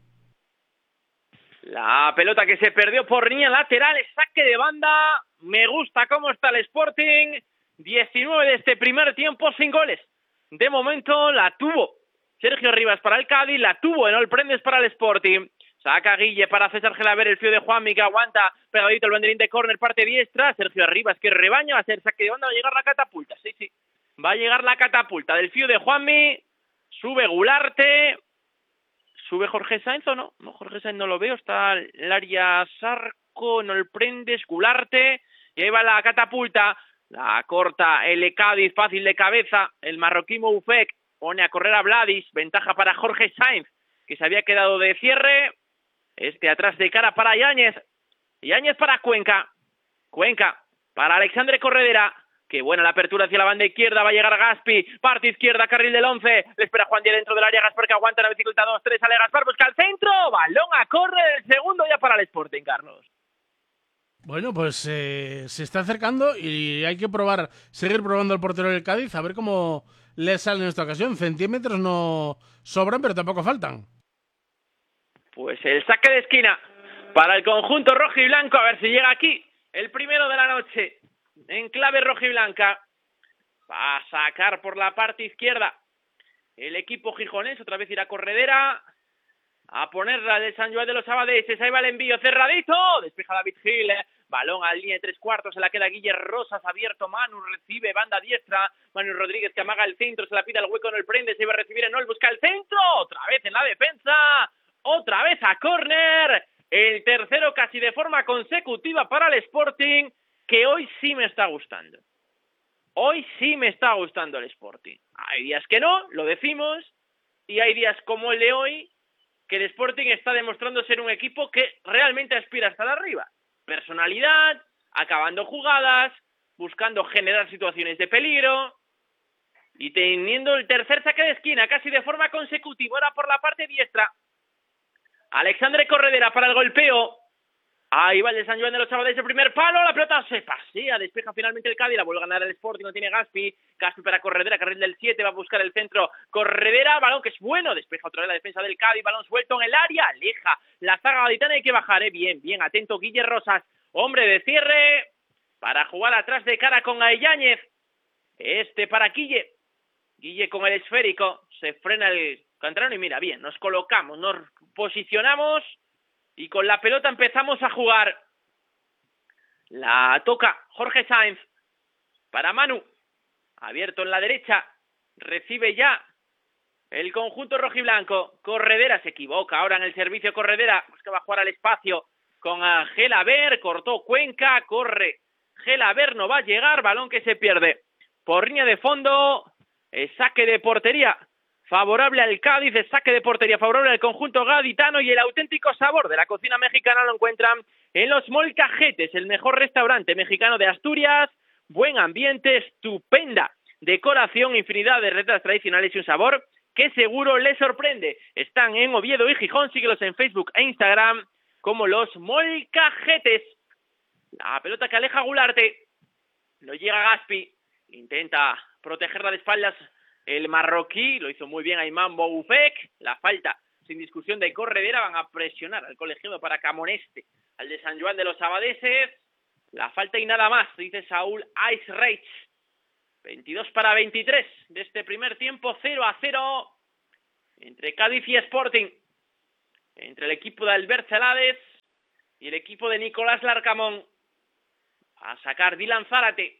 La pelota que se perdió por línea lateral, saque de banda. Me gusta cómo está el Sporting. diecinueve de este primer tiempo sin goles. De momento la tuvo Sergio Rivas para el Cádiz, la tuvo Enol Prendes para el Sporting. Saca Guille para César Gelaber, el fío de Juanmi que aguanta pegadito el banderín de córner, parte diestra. Sergio Rivas que rebaña, va a ser saque de banda, va a llegar la catapulta. Sí, sí, va a llegar la catapulta del fío de Juanmi. Sube Gularte. ¿Sube Jorge Sainz o no? No, Jorge Sainz no lo veo, está el área Sarco, Enol Prendes, Gularte. Y ahí va la catapulta. La corta el Cádiz, fácil de cabeza. El marroquí Moufek pone a correr a Vladis. Ventaja para Jorge Sainz, que se había quedado de cierre. Este atrás de cara para Yáñez. Yáñez para Cuenca. Cuenca para Alexandre Corredera. Qué buena la apertura hacia la banda izquierda. Va a llegar Gaspi. Parte izquierda, carril del once. Le espera Juan Díaz dentro del área. Gaspar que aguanta la bicicleta dos tres. Sale Gaspar, busca el centro. Balón a córner. El segundo ya para el Sporting, Carlos. Bueno, pues eh, se está acercando y hay que probar, seguir probando el portero del Cádiz, a ver cómo le sale en esta ocasión. Centímetros no sobran, pero tampoco faltan. Pues el saque de esquina para el conjunto rojo y blanco, a ver si llega aquí el primero de la noche en clave roja y blanca. Va a sacar por la parte izquierda el equipo gijonés, otra vez irá Corredera a ponerla de San Joan de los Abadeses. Ahí va el envío cerradito, despeja David Gil, balón al línea de tres cuartos, se la queda Guille Rosas, abierto Manu, recibe banda diestra, Manu Rodríguez que amaga el centro, se la pide al hueco, no el prende, se iba a recibir Enol, busca el centro, otra vez en la defensa, otra vez a córner, el tercero casi de forma consecutiva para el Sporting, que hoy sí me está gustando. Hoy sí me está gustando el Sporting. Hay días que no, lo decimos, y hay días como el de hoy, que el Sporting está demostrando ser un equipo que realmente aspira a estar arriba. Personalidad, acabando jugadas, buscando generar situaciones de peligro, y teniendo el tercer saque de esquina casi de forma consecutiva, ahora por la parte diestra. Alexandre Corredera para el golpeo. Ahí va el de San Joan de los Chavales, el primer palo, la pelota se pasea, despeja finalmente el Cádiz, la vuelve a ganar el Sporting, no tiene Gaspi, Gaspi para Corredera, carril del siete, va a buscar el centro, Corredera, balón que es bueno, despeja otra vez la defensa del Cádiz, balón suelto en el área, aleja la zaga gaditana, hay que bajar, eh, bien, bien, atento Guille Rosas, hombre de cierre, para jugar atrás de cara con Yáñez, este para Guille, Guille con el esférico, se frena el canterano y mira, bien, nos colocamos, nos posicionamos, y con la pelota empezamos a jugar. La toca Jorge Sainz para Manu. Abierto en la derecha. Recibe ya el conjunto rojiblanco. Corredera se equivoca. Ahora en el servicio Corredera. Buscaba jugar al espacio con Gelaber. Cortó Cuenca. Corre Gelaber. No va a llegar. Balón que se pierde. Por línea de fondo. El saque de portería favorable al Cádiz, el saque de portería favorable al conjunto gaditano, y el auténtico sabor de la cocina mexicana lo encuentran en los Molcajetes, el mejor restaurante mexicano de Asturias. Buen ambiente, estupenda decoración, infinidad de recetas tradicionales y un sabor que seguro les sorprende. Están en Oviedo y Gijón, síguelos en Facebook e Instagram como los Molcajetes. La pelota que aleja a Gularte. No llega Gaspi. Intenta protegerla de espaldas el marroquí. Lo hizo muy bien Ayman Boufek. La falta, sin discusión, de Corredera. Van a presionar al colegiado para que amoneste al de San Joan de los Abadeses. La falta y nada más, dice Saúl Ice Rage. veintidós para veintitrés de este primer tiempo, cero a cero entre Cádiz y Sporting, entre el equipo de Albert Celades y el equipo de Nicolás Larcamón. A sacar Dylan Zárate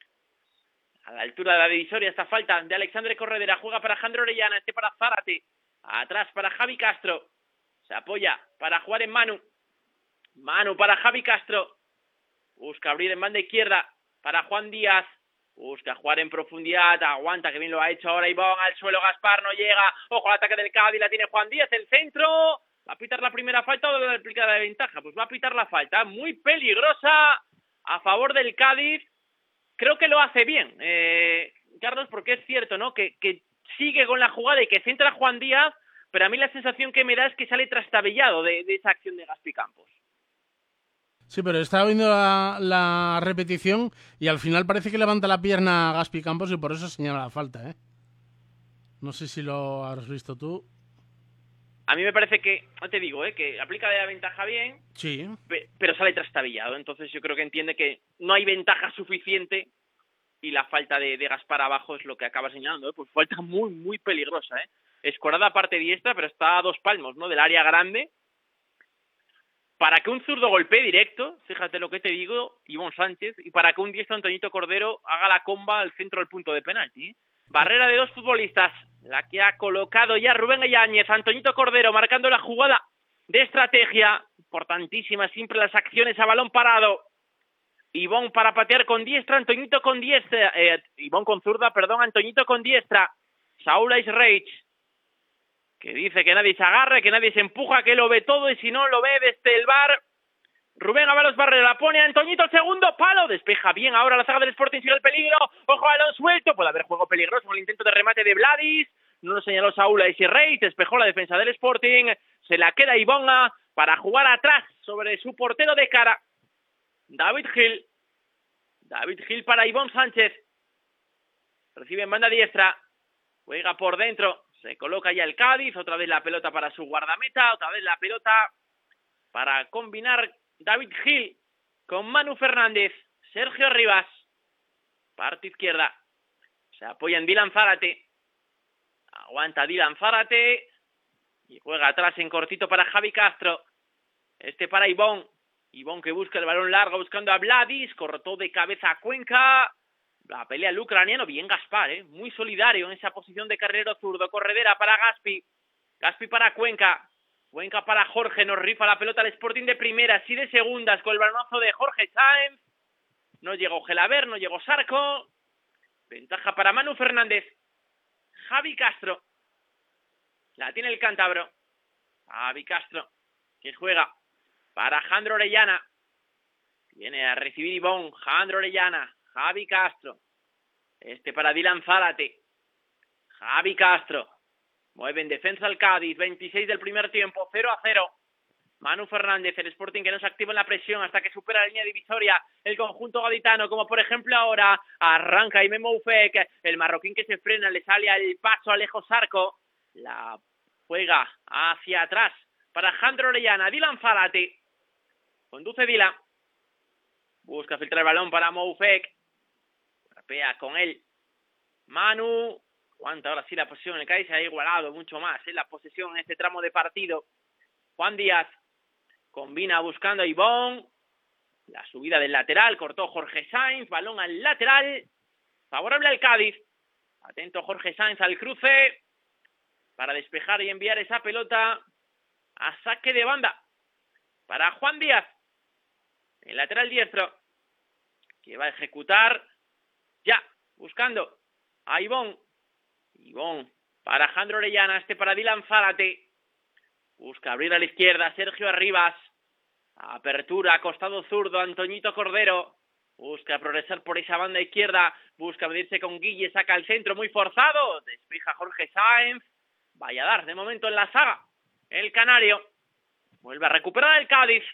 a la altura de la divisoria. Esta falta de Alexandre Corredera. Juega para Jandro Orellana, este para Zárate, atrás para Javi Castro, se apoya para jugar en Manu. Manu para Javi Castro, busca abrir en banda izquierda para Juan Díaz. Busca jugar en profundidad, aguanta, que bien lo ha hecho ahora Ivón, al suelo Gaspar, no llega, ojo al ataque del Cádiz, la tiene Juan Díaz, el centro, va a pitar la primera falta o la aplicar la ventaja, pues va a pitar la falta, muy peligrosa a favor del Cádiz. Creo que lo hace bien, eh, Carlos, porque es cierto, ¿no?, que, que sigue con la jugada y que centra Juan Díaz, pero a mí la sensación que me da es que sale trastabillado de, de esa acción de Gaspi Campos. Sí, pero estaba viendo la, la repetición y al final parece que levanta la pierna Gaspi Campos y por eso señala la falta, ¿eh? No sé si lo has visto tú. A mí me parece que, no te digo, ¿eh?, que aplica de la ventaja bien, sí, pe- pero sale trastabillado. Entonces yo creo que entiende que no hay ventaja suficiente y la falta de, de Gaspar abajo es lo que acaba señalando, ¿eh? Pues falta muy, muy peligrosa, ¿eh? Escorada parte diestra, pero está a dos palmos, ¿no?, del área grande. Para que un zurdo golpee directo, fíjate lo que te digo, Ivón Sánchez, y para que un diestro Antoñito Cordero haga la comba al centro del punto de penalti. Barrera de dos futbolistas, la que ha colocado ya Rubén Yáñez. Antoñito Cordero marcando la jugada de estrategia, importantísima siempre las acciones a balón parado. Ivón para patear con diestra, Antoñito con diestra, eh, Ivón con zurda, perdón, Antoñito con diestra. Saúl Ice Rage, que dice que nadie se agarre, que nadie se empuja, que lo ve todo y si no lo ve desde el bar. Rubén Ábalos Barrera la pone a Antoñito, el segundo palo, despeja bien ahora la zaga del Sporting, sigue el peligro, ojo, balón suelto, puede haber juego peligroso con el intento de remate de Vladis, no lo señaló Saúl Ice Rey, despejó la defensa del Sporting, se la queda Ivonga para jugar atrás sobre su portero de cara, David Gil. David Gil para Ivón Sánchez, recibe en banda diestra, juega por dentro, se coloca ya el Cádiz, otra vez la pelota para su guardameta, otra vez la pelota para combinar David Gil con Manu Fernández, Sergio Rivas, parte izquierda, se apoya en Dylan Zárate, aguanta Dylan Zárate y juega atrás en cortito para Javi Castro, este para Ivón, Ivón que busca el balón largo buscando a Vladis, cortó de cabeza a Cuenca. La pelea el ucraniano, bien Gaspar, ¿eh? Muy solidario en esa posición de carrilero zurdo. Corredera para Gaspi, Gaspi para Cuenca, Cuenca para Jorge, nos rifa la pelota al Sporting de primeras y de segundas con el balonazo de Jorge Sáenz. No llegó Gelaber, no llegó Sarco. Ventaja para Manu Fernández. Javi Castro, la tiene el cántabro. Javi Castro, que juega para Jandro Orellana. Viene a recibir Ivón, Jandro Orellana. Javi Castro, este para Dylan Zárate, Javi Castro, mueve en defensa al Cádiz, veintiséis del primer tiempo, cero a cero, Manu Fernández, el Sporting que no se activa en la presión hasta que supera la línea divisoria, el conjunto gaditano, como por ejemplo ahora, arranca Ayman Boufek, el marroquín que se frena, le sale al paso Alejo Sarco, la juega hacia atrás para Jandro Orellana, Dylan Zárate, conduce Dylan, busca filtrar el balón para Boufek, rapea con él Manu, aguanta ahora sí la posesión, el Cádiz se ha igualado mucho más en ¿eh? la posesión en este tramo de partido. Juan Díaz combina buscando a Ivón, la subida del lateral, cortó Jorge Sainz, balón al lateral, favorable al Cádiz, atento Jorge Sainz al cruce, para despejar y enviar esa pelota a saque de banda, para Juan Díaz, el lateral diestro, que va a ejecutar ya, buscando a Ivón, Ivón para Jandro Orellana, este para Dylan Zárate, busca abrir a la izquierda, Sergio Arribas, apertura, costado zurdo, Antoñito Cordero, busca progresar por esa banda izquierda, busca medirse con Guille, saca al centro, muy forzado, despeja Jorge Sáenz, vaya a dar de momento en la saga, el canario, vuelve a recuperar el Cádiz,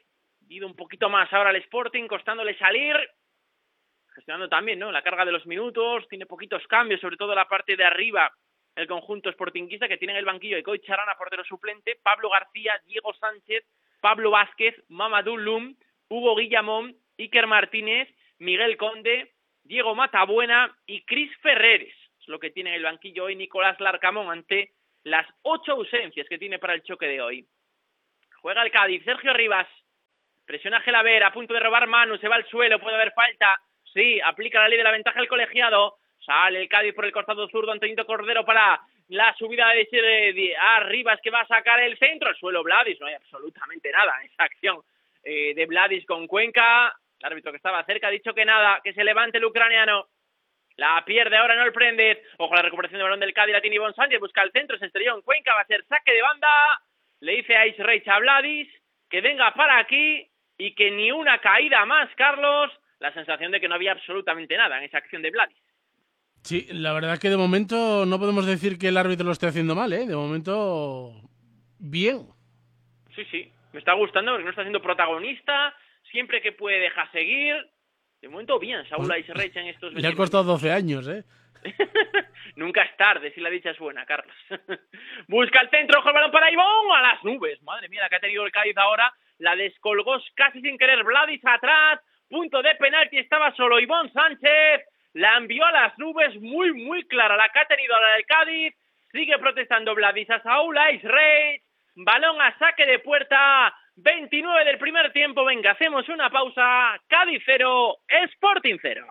ido un poquito más ahora el Sporting, costándole salir, gestionando también, ¿no?, la carga de los minutos, tiene poquitos cambios, sobre todo la parte de arriba, el conjunto sportinguista, que tiene en el banquillo Ecoy Charana, portero suplente, Pablo García, Diego Sánchez, Pablo Vázquez, Mamadou Lum, Hugo Guillamón, Iker Martínez, Miguel Conde, Diego Matabuena y Cris Ferreres. Es lo que tiene en el banquillo hoy Nicolás Larcamón ante las ocho ausencias que tiene para el choque de hoy. Juega el Cádiz, Sergio Rivas, presiona Gelaber, a punto de robar Manu, se va al suelo, puede haber falta, sí, aplica la ley de la ventaja el colegiado, sale el Cádiz por el costado zurdo, Antonito Cordero para la subida de, de, de a Rivas, que va a sacar el centro, al suelo Vladis, no hay absolutamente nada en esa acción eh, de Vladis con Cuenca, el árbitro que estaba cerca ha dicho que nada, que se levante el ucraniano. La pierde ahora no el Prendes. Ojo, la recuperación de balón del Cádiz, la tiene Ivonne Sánchez, busca el centro, se estrelló en Cuenca, va a ser saque de banda. Le dice a Ice Reich a Vladis que venga para aquí y que ni una caída más, Carlos. La sensación de que no había absolutamente nada en esa acción de Vladis. Sí, la verdad que de momento no podemos decir que el árbitro lo esté haciendo mal, ¿eh? De momento, bien. Sí, sí, me está gustando porque no está siendo protagonista, siempre que puede deja seguir. De momento bien, Saúl pues, Ice Reich en estos... Le ha costado doce años, ¿eh? Nunca es tarde, si la dicha es buena, Carlos. Busca el centro, ojo el balón para Ivonne, a las nubes. Madre mía, la que ha tenido el Cádiz ahora. La descolgó casi sin querer Vladis atrás. Punto de penalti, estaba solo Ivonne Sánchez. La envió a las nubes, muy, muy clara la que ha tenido ahora el Cádiz. Sigue protestando Vladis a Saúl Ice Reich. Balón a saque de puerta. veintinueve del primer tiempo. Venga, hacemos una pausa. Cádiz cero, Sporting cero.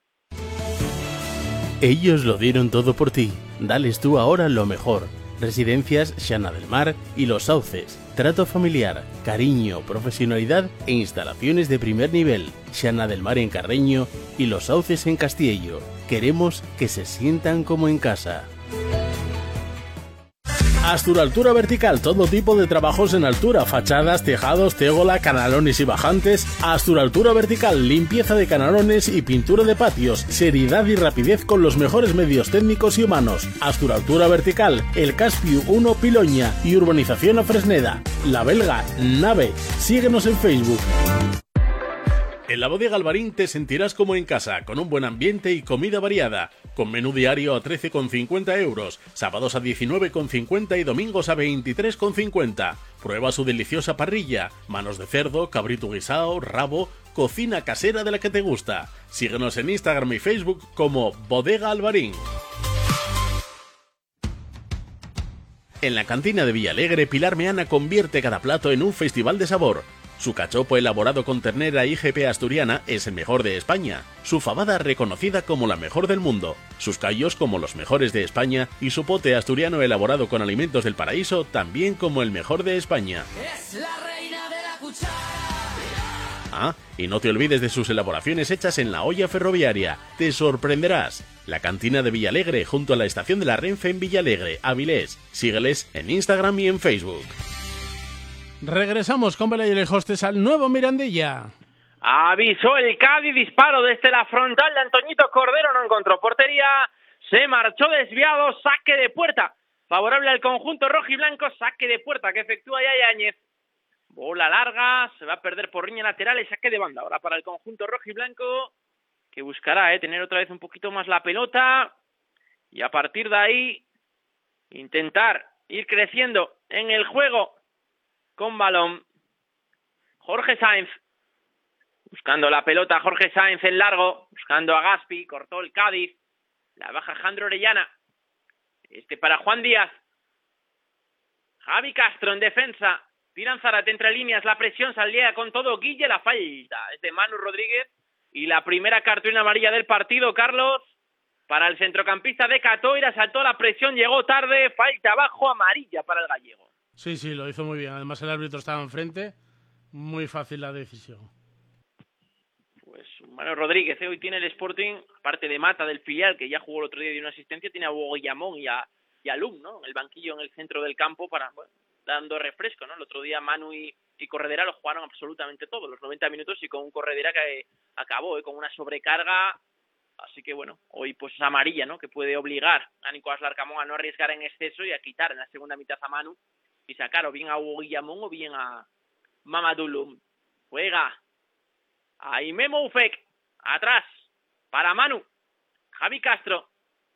Ellos lo dieron todo por ti. Dales tú ahora lo mejor. Residencias Xana del Mar y Los Sauces. Trato familiar, cariño, profesionalidad e instalaciones de primer nivel. Xana del Mar en Carreño y Los Sauces en Castiello. Queremos que se sientan como en casa. Astur Altura Vertical, todo tipo de trabajos en altura, fachadas, tejados, tegola, canalones y bajantes. Astur Altura Vertical, limpieza de canalones y pintura de patios, seriedad y rapidez con los mejores medios técnicos y humanos. Astur Altura Vertical, El Caspio uno Piloña y Urbanización a Fresneda. La Belga, Nave. Síguenos en Facebook. En la Bodega Alvarín te sentirás como en casa, con un buen ambiente y comida variada, con menú diario a trece con cincuenta euros, sábados a diecinueve con cincuenta y domingos a veintitrés con cincuenta. Prueba su deliciosa parrilla, manos de cerdo, cabrito guisao, rabo, cocina casera de la que te gusta. Síguenos en Instagram y Facebook como Bodega Alvarín. En la cantina de Villalegre, Pilar Meana convierte cada plato en un festival de sabor. Su cachopo elaborado con ternera I G P asturiana es el mejor de España, su fabada reconocida como la mejor del mundo, sus callos como los mejores de España y su pote asturiano elaborado con alimentos del paraíso también como el mejor de España. Es la reina de la cuchara. Ah, y no te olvides de sus elaboraciones hechas en la olla ferroviaria, te sorprenderás. La cantina de Villalegre junto a la estación de la Renfe en Villalegre, Avilés. Sígueles en Instagram y en Facebook. Regresamos con Belayer el Hostes al nuevo Mirandilla. Avisó el Cádiz, disparo desde la frontal de Antoñito Cordero, no encontró portería, se marchó desviado, saque de puerta, favorable al conjunto rojiblanco, saque de puerta que efectúa Yáñez. Bola larga, se va a perder por riña lateral y saque de banda ahora para el conjunto rojiblanco, que buscará eh, tener otra vez un poquito más la pelota y a partir de ahí intentar ir creciendo en el juego con balón. Jorge Sáenz, buscando la pelota, Jorge Sáenz en largo, buscando a Gaspi, cortó el Cádiz, la baja Jandro Orellana, este para Juan Díaz, Javi Castro en defensa, tiran Zárate entre líneas, la presión salía con todo, Guille, la falta, es de Manu Rodríguez, y la primera cartulina amarilla del partido, Carlos, para el centrocampista de Catoira, saltó la presión, llegó tarde, falta abajo, amarilla para el gallego. Sí, sí, lo hizo muy bien. Además el árbitro estaba enfrente. Muy fácil la decisión. Pues Manuel Rodríguez, ¿eh? Hoy tiene el Sporting, aparte de Mata del filial, que ya jugó el otro día y dio una asistencia, tiene a Hugo Guillamón y a, y a Lum, ¿no? En el banquillo en el centro del campo para, bueno, dando refresco, ¿no? El otro día Manu y, y Corredera lo jugaron absolutamente todos, los noventa minutos, y con un Corredera que acabó, ¿eh? Con una sobrecarga. Así que bueno, hoy pues es amarilla, ¿no? Que puede obligar a Nicolás Larcamón a no arriesgar en exceso y a quitar en la segunda mitad a Manu y sacar o bien a Hugo Guillamón o bien a Mamadou Lum. Juega. Aimé Moufek. Atrás. Para Manu. Javi Castro.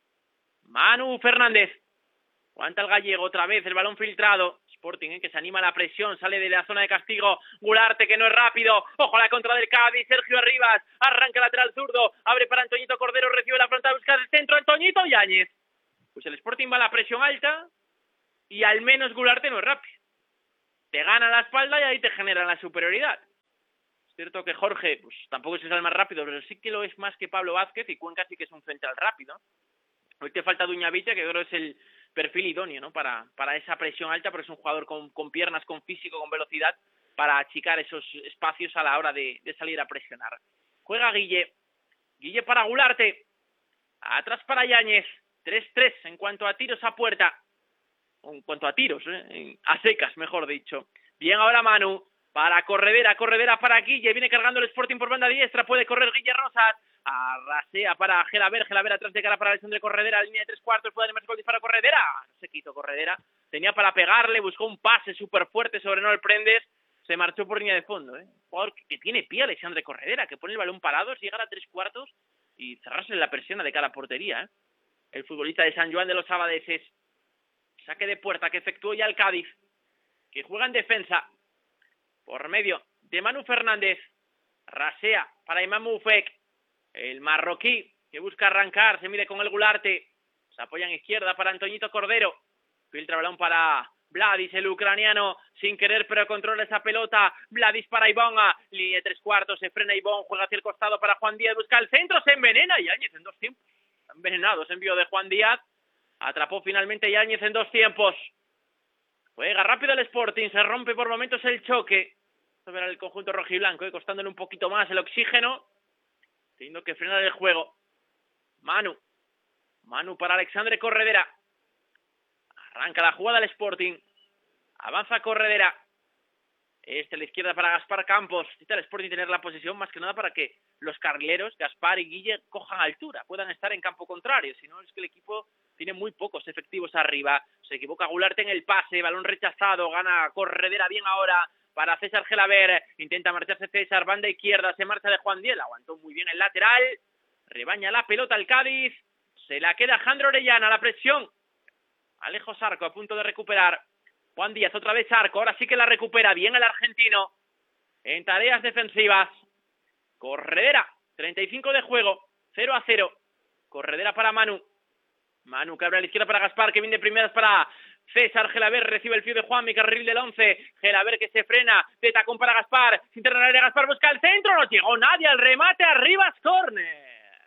Manu Fernández. Aguanta el gallego otra vez. El balón filtrado. Sporting, ¿eh? Que se anima a la presión. Sale de la zona de castigo. Gularte, que no es rápido. Ojo a la contra del Cádiz. Sergio Arribas. Arranca lateral zurdo. Abre para Antoñito Cordero. Recibe la frontal. Busca el centro. Antoñito Yáñez. Pues el Sporting va a la presión alta. Y al menos Gularte no es rápido. Te gana la espalda y ahí te genera la superioridad. Es cierto que Jorge pues tampoco es el más rápido, pero sí que lo es más que Pablo Vázquez, y Cuenca sí que es un central rápido. Hoy te falta Duñavilla, que creo es el perfil idóneo, ¿no? Para, para esa presión alta, pero es un jugador con, con piernas, con físico, con velocidad, para achicar esos espacios a la hora de, de salir a presionar. Juega Guille. Guille para Gularte. Atrás para Yáñez. tres tres en cuanto a tiros a puerta. En cuanto a tiros, ¿eh? A secas, mejor dicho. Bien ahora Manu, para Corredera, Corredera para Guille, viene cargando el Sporting por banda diestra, puede correr Guille Rosas, arrasea para Gelaber, Gelaber atrás de cara para Alexandre Corredera, línea de tres cuartos, puede animarse con el disparo Corredera, no se quitó Corredera, tenía para pegarle, buscó un pase súper fuerte sobre Noel Prendes, se marchó por línea de fondo, ¿eh? Jugador que tiene pie Alexandre Corredera, que pone el balón parado, llegar a tres cuartos y cerrarse la persiana de cada portería, ¿eh? El futbolista de San Juan de los Abadeses. Saque de puerta que efectuó ya el Cádiz, que juega en defensa por medio de Manu Fernández. Rasea para Imam Moufek, el marroquí que busca arrancar, se mide con el Gularte, se apoya en izquierda para Antoñito Cordero, filtra balón para Vladis, el ucraniano, sin querer pero controla esa pelota. Vladis para Ibonga, línea de tres cuartos, se frena Ibon, juega hacia el costado para Juan Díaz, busca el centro, se envenena y Yáñez en dos tiempos. Envenenados, envío de Juan Díaz. Atrapó finalmente Yáñez en dos tiempos. Juega rápido el Sporting, se rompe por momentos el choque. Esto verá el conjunto rojiblanco, ¿eh? Costándole un poquito más el oxígeno, teniendo que frenar el juego. Manu. Manu para Alexandre Corredera. Arranca la jugada del Sporting. Avanza Corredera. Este a la izquierda para Gaspar Campos. Necesita el Sporting tener la posesión más que nada para que los carrileros, Gaspar y Guille, cojan altura, puedan estar en campo contrario. Si no, es que el equipo tiene muy pocos efectivos arriba. Se equivoca Gularte en el pase, balón rechazado, gana Corredera bien ahora para César Gelaber. Intenta marcharse César, banda izquierda, se marcha de Juan Díaz, aguantó muy bien el lateral. Rebaña la pelota al Cádiz. Se la queda Jandro Orellana, la presión. Alejo Sarco a punto de recuperar. Juan Díaz, otra vez Sarco, ahora sí que la recupera bien el argentino. En tareas defensivas. Corredera, treinta y cinco de juego, cero a cero. Corredera para Manu. Manu que abre a la izquierda para Gaspar, que viene de primeras para César. Gelaber recibe el fío de Juan, mi carril del once. Gelaber que se frena, de tacón para Gaspar. Sin terminar el área, Gaspar busca el centro, no llegó nadie al remate, arriba córner.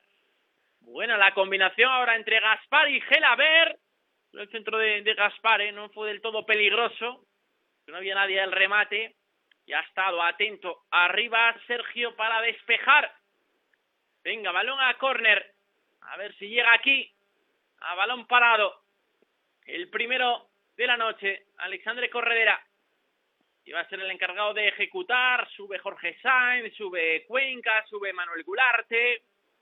Buena la combinación ahora entre Gaspar y Gelaber. El centro de, de Gaspar, ¿eh? No fue del todo peligroso, no había nadie al remate. Y ha estado atento arriba Sergio para despejar. Venga, balón a córner. A ver si llega aquí. A balón parado. El primero de la noche, Alexandre Corredera. Y va a ser el encargado de ejecutar. Sube Jorge Sainz, sube Cuenca, sube Manuel Gularte.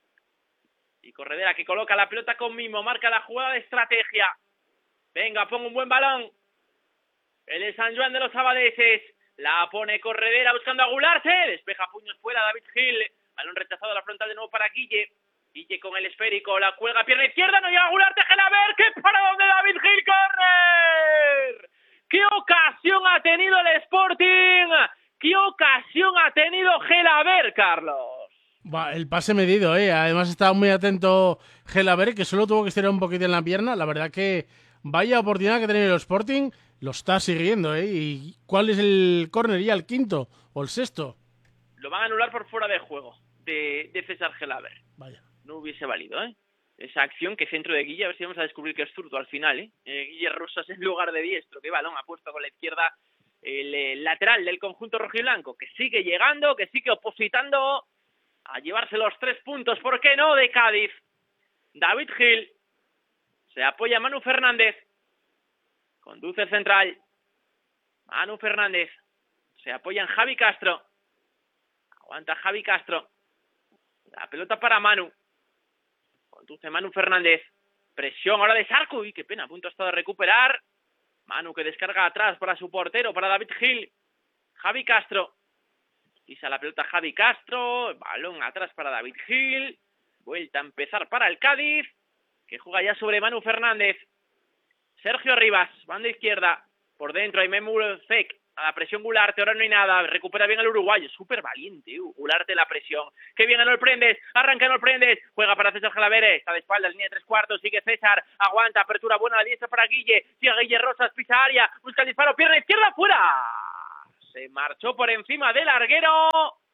Y Corredera que coloca la pelota con mimo, marca la jugada de estrategia. Venga, pongo un buen balón. El de San Juan de los Abadeses. La pone Corredera buscando a Gularte. Despeja puños fuera David Gil. Balón rechazado a la frontal de nuevo para Guille. Guille con el esférico. La cuelga pierna izquierda. No llega Gularte. Gelaber. ¡Qué paradón de David Gil! ¡Corner! ¡Qué ocasión ha tenido el Sporting! ¡Qué ocasión ha tenido Gelaber, Carlos! Va, el pase medido, ¿eh? Además estaba muy atento Gelaber, que solo tuvo que estirar un poquito en la pierna. La verdad que vaya oportunidad que tiene el Sporting. Lo está siguiendo, ¿eh? ¿Y cuál es el córner ya? ¿El quinto o el sexto? Lo van a anular por fuera de juego de, de César Gelaber. Vaya. No hubiese valido, ¿eh? Esa acción que centro de Guille, a ver si vamos a descubrir que es zurdo al final, ¿eh? eh Guille Rosas en lugar de diestro. Qué balón ha puesto con la izquierda el, el lateral del conjunto rojiblanco, que sigue llegando, que sigue opositando a llevarse los tres puntos, ¿por qué no?, de Cádiz. David Gil. Se apoya Manu Fernández. Conduce el central. Manu Fernández. Se apoya en Javi Castro. Aguanta Javi Castro. La pelota para Manu. Conduce Manu Fernández. Presión ahora de Sarco. Uy, qué pena. A punto está de recuperar. Manu que descarga atrás para su portero, para David Gil. Javi Castro. Pisa la pelota Javi Castro, balón atrás para David Gil, vuelta a empezar para el Cádiz, que juega ya sobre Manu Fernández. Sergio Arribas, banda izquierda, por dentro hay Memulcek, a la presión Gularte, ahora no hay nada, recupera bien el uruguayo, súper valiente, uh, Gularte la presión, que bien no prendes, arranca no prendes, juega para César Jalavere, está de espaldas, línea de tres cuartos, sigue César, aguanta, apertura buena a la diestra para Guille, sigue Guille Rosas, pisa área, busca el disparo, pierna izquierda, fuera, se marchó por encima del larguero,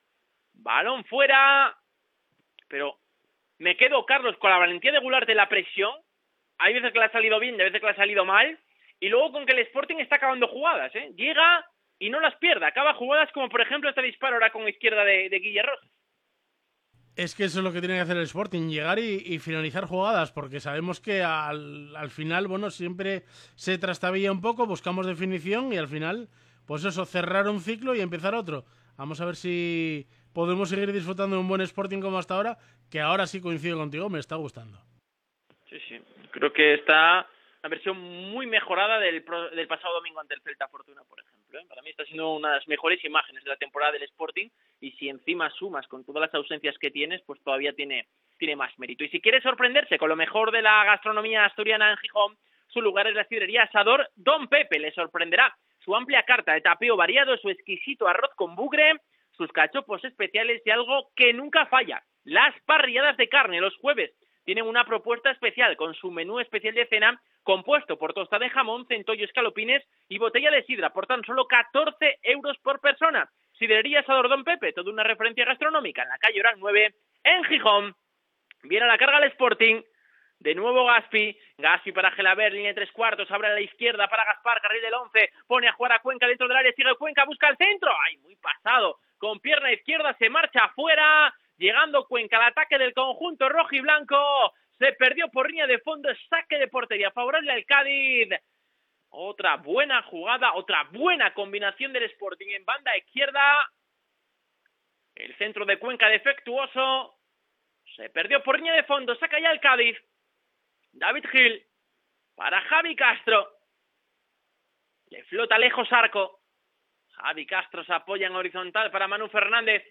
balón fuera, pero me quedo, Carlos, con la valentía de Gularte la presión, hay veces que le ha salido bien, hay veces que le ha salido mal, y luego con que el Sporting está acabando jugadas, ¿eh? Llega y no las pierde, acaba jugadas como por ejemplo este disparo ahora con izquierda de, de Guille Rosas. Es que eso es lo que tiene que hacer el Sporting, llegar y, y finalizar jugadas, porque sabemos que al, al final, bueno, siempre se trastabilla un poco, buscamos definición y al final, pues eso, cerrar un ciclo y empezar otro. Vamos a ver si podemos seguir disfrutando de un buen Sporting como hasta ahora, que ahora sí coincido contigo, me está gustando. Sí, sí, creo que está una versión muy mejorada del, pro, del pasado domingo ante el Celta Fortuna, por ejemplo, ¿eh? Para mí está siendo una de las mejores imágenes de la temporada del Sporting, y si encima sumas con todas las ausencias que tienes, pues todavía tiene, tiene más mérito. Y si quieres sorprenderse con lo mejor de la gastronomía asturiana en Gijón, su lugar es la sidrería Asador Don Pepe. Le sorprenderá su amplia carta de tapeo variado, su exquisito arroz con bugre, sus cachopos especiales y algo que nunca falla, las parrilladas de carne. Los jueves tienen una propuesta especial con su menú especial de cena, compuesto por tostada de jamón, centollo, escalopines y botella de sidra por tan solo catorce euros por persona. Sidrería Asador Don Pepe, toda una referencia gastronómica en la calle Orán nueve, en Gijón. Viene a la carga el Sporting, de nuevo Gaspi, Gaspi para Gelaber, línea de tres cuartos, abre a la izquierda para Gaspar, carril del once, pone a jugar a Cuenca dentro del área, sigue Cuenca, busca el centro, ¡ay, muy pasado! Con pierna izquierda se marcha afuera, llegando Cuenca al ataque del conjunto rojo y blanco, se perdió por línea de fondo, saque de portería favorable al Cádiz. Otra buena jugada, otra buena combinación del Sporting en banda izquierda. El centro de Cuenca defectuoso. Se perdió por línea de fondo, saca ya el Cádiz. David Gil para Javi Castro. Le flota lejos Arco. Javi Castro se apoya en horizontal para Manu Fernández.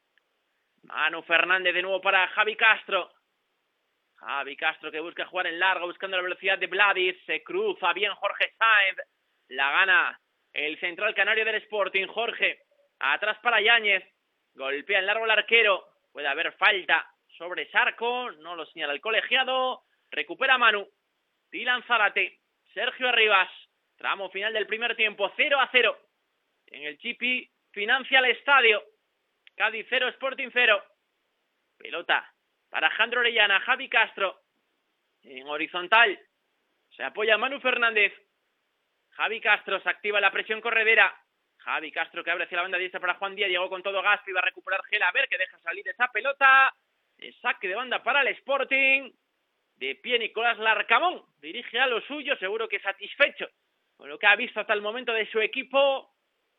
Manu Fernández de nuevo para Javi Castro. Javi Castro que busca jugar en largo, buscando la velocidad de Vladis. Se cruza bien Jorge Sáenz. La gana el central canario del Sporting. Jorge, atrás para Yáñez. Golpea en largo el arquero. Puede haber falta sobre Sarco. No lo señala el colegiado. Recupera Manu. Dylan Zárate. Sergio Arribas. Tramo final del primer tiempo. cero a cero. En el Chipi financia el estadio. Cádiz cero, Sporting cero. Pelota para Jandro Orellana, Javi Castro. En horizontal se apoya Manu Fernández. Javi Castro se activa la presión corredera. Javi Castro que abre hacia la banda diestra para Juan Díaz. Llegó con todo Gaspi, va a recuperar Gelaber que deja salir esa pelota. El saque de banda para el Sporting. De pie Nicolás Larcamón. Dirige a lo suyo, seguro que satisfecho con lo que ha visto hasta el momento de su equipo.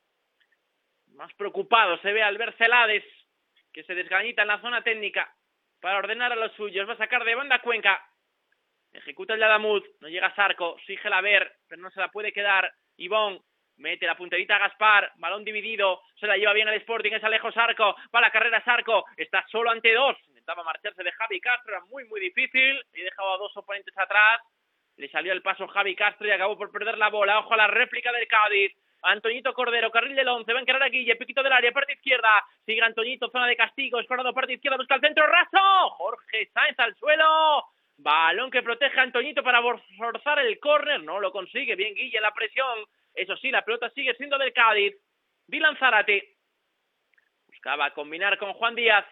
Más preocupado se ve al ver Celades, que se desgañita en la zona técnica para ordenar a los suyos. Va a sacar de banda Cuenca. Ejecuta el Adamud. No llega Sarco. Sigue la ver, pero no se la puede quedar. Ivón mete la punterita a Gaspar. Balón dividido. Se la lleva bien al Sporting. Es Alejo Sarco. Va la carrera Sarco. Está solo ante dos. Intentaba marcharse de Javi Castro. Era muy, muy difícil. Y dejaba a dos oponentes atrás. Le salió el paso Javi Castro y acabó por perder la bola. Ojo a la réplica del Cádiz. Antoñito Cordero, carril del once, va a encarar a Guille, piquito del área, parte izquierda, sigue Antoñito, zona de castigo, escorado, parte izquierda, busca el centro, raso, Jorge Sáenz al suelo, balón que protege a Antoñito para forzar el córner, no lo consigue, bien Guille, la presión, eso sí, la pelota sigue siendo del Cádiz. Dylan Zárate, buscaba combinar con Juan Díaz,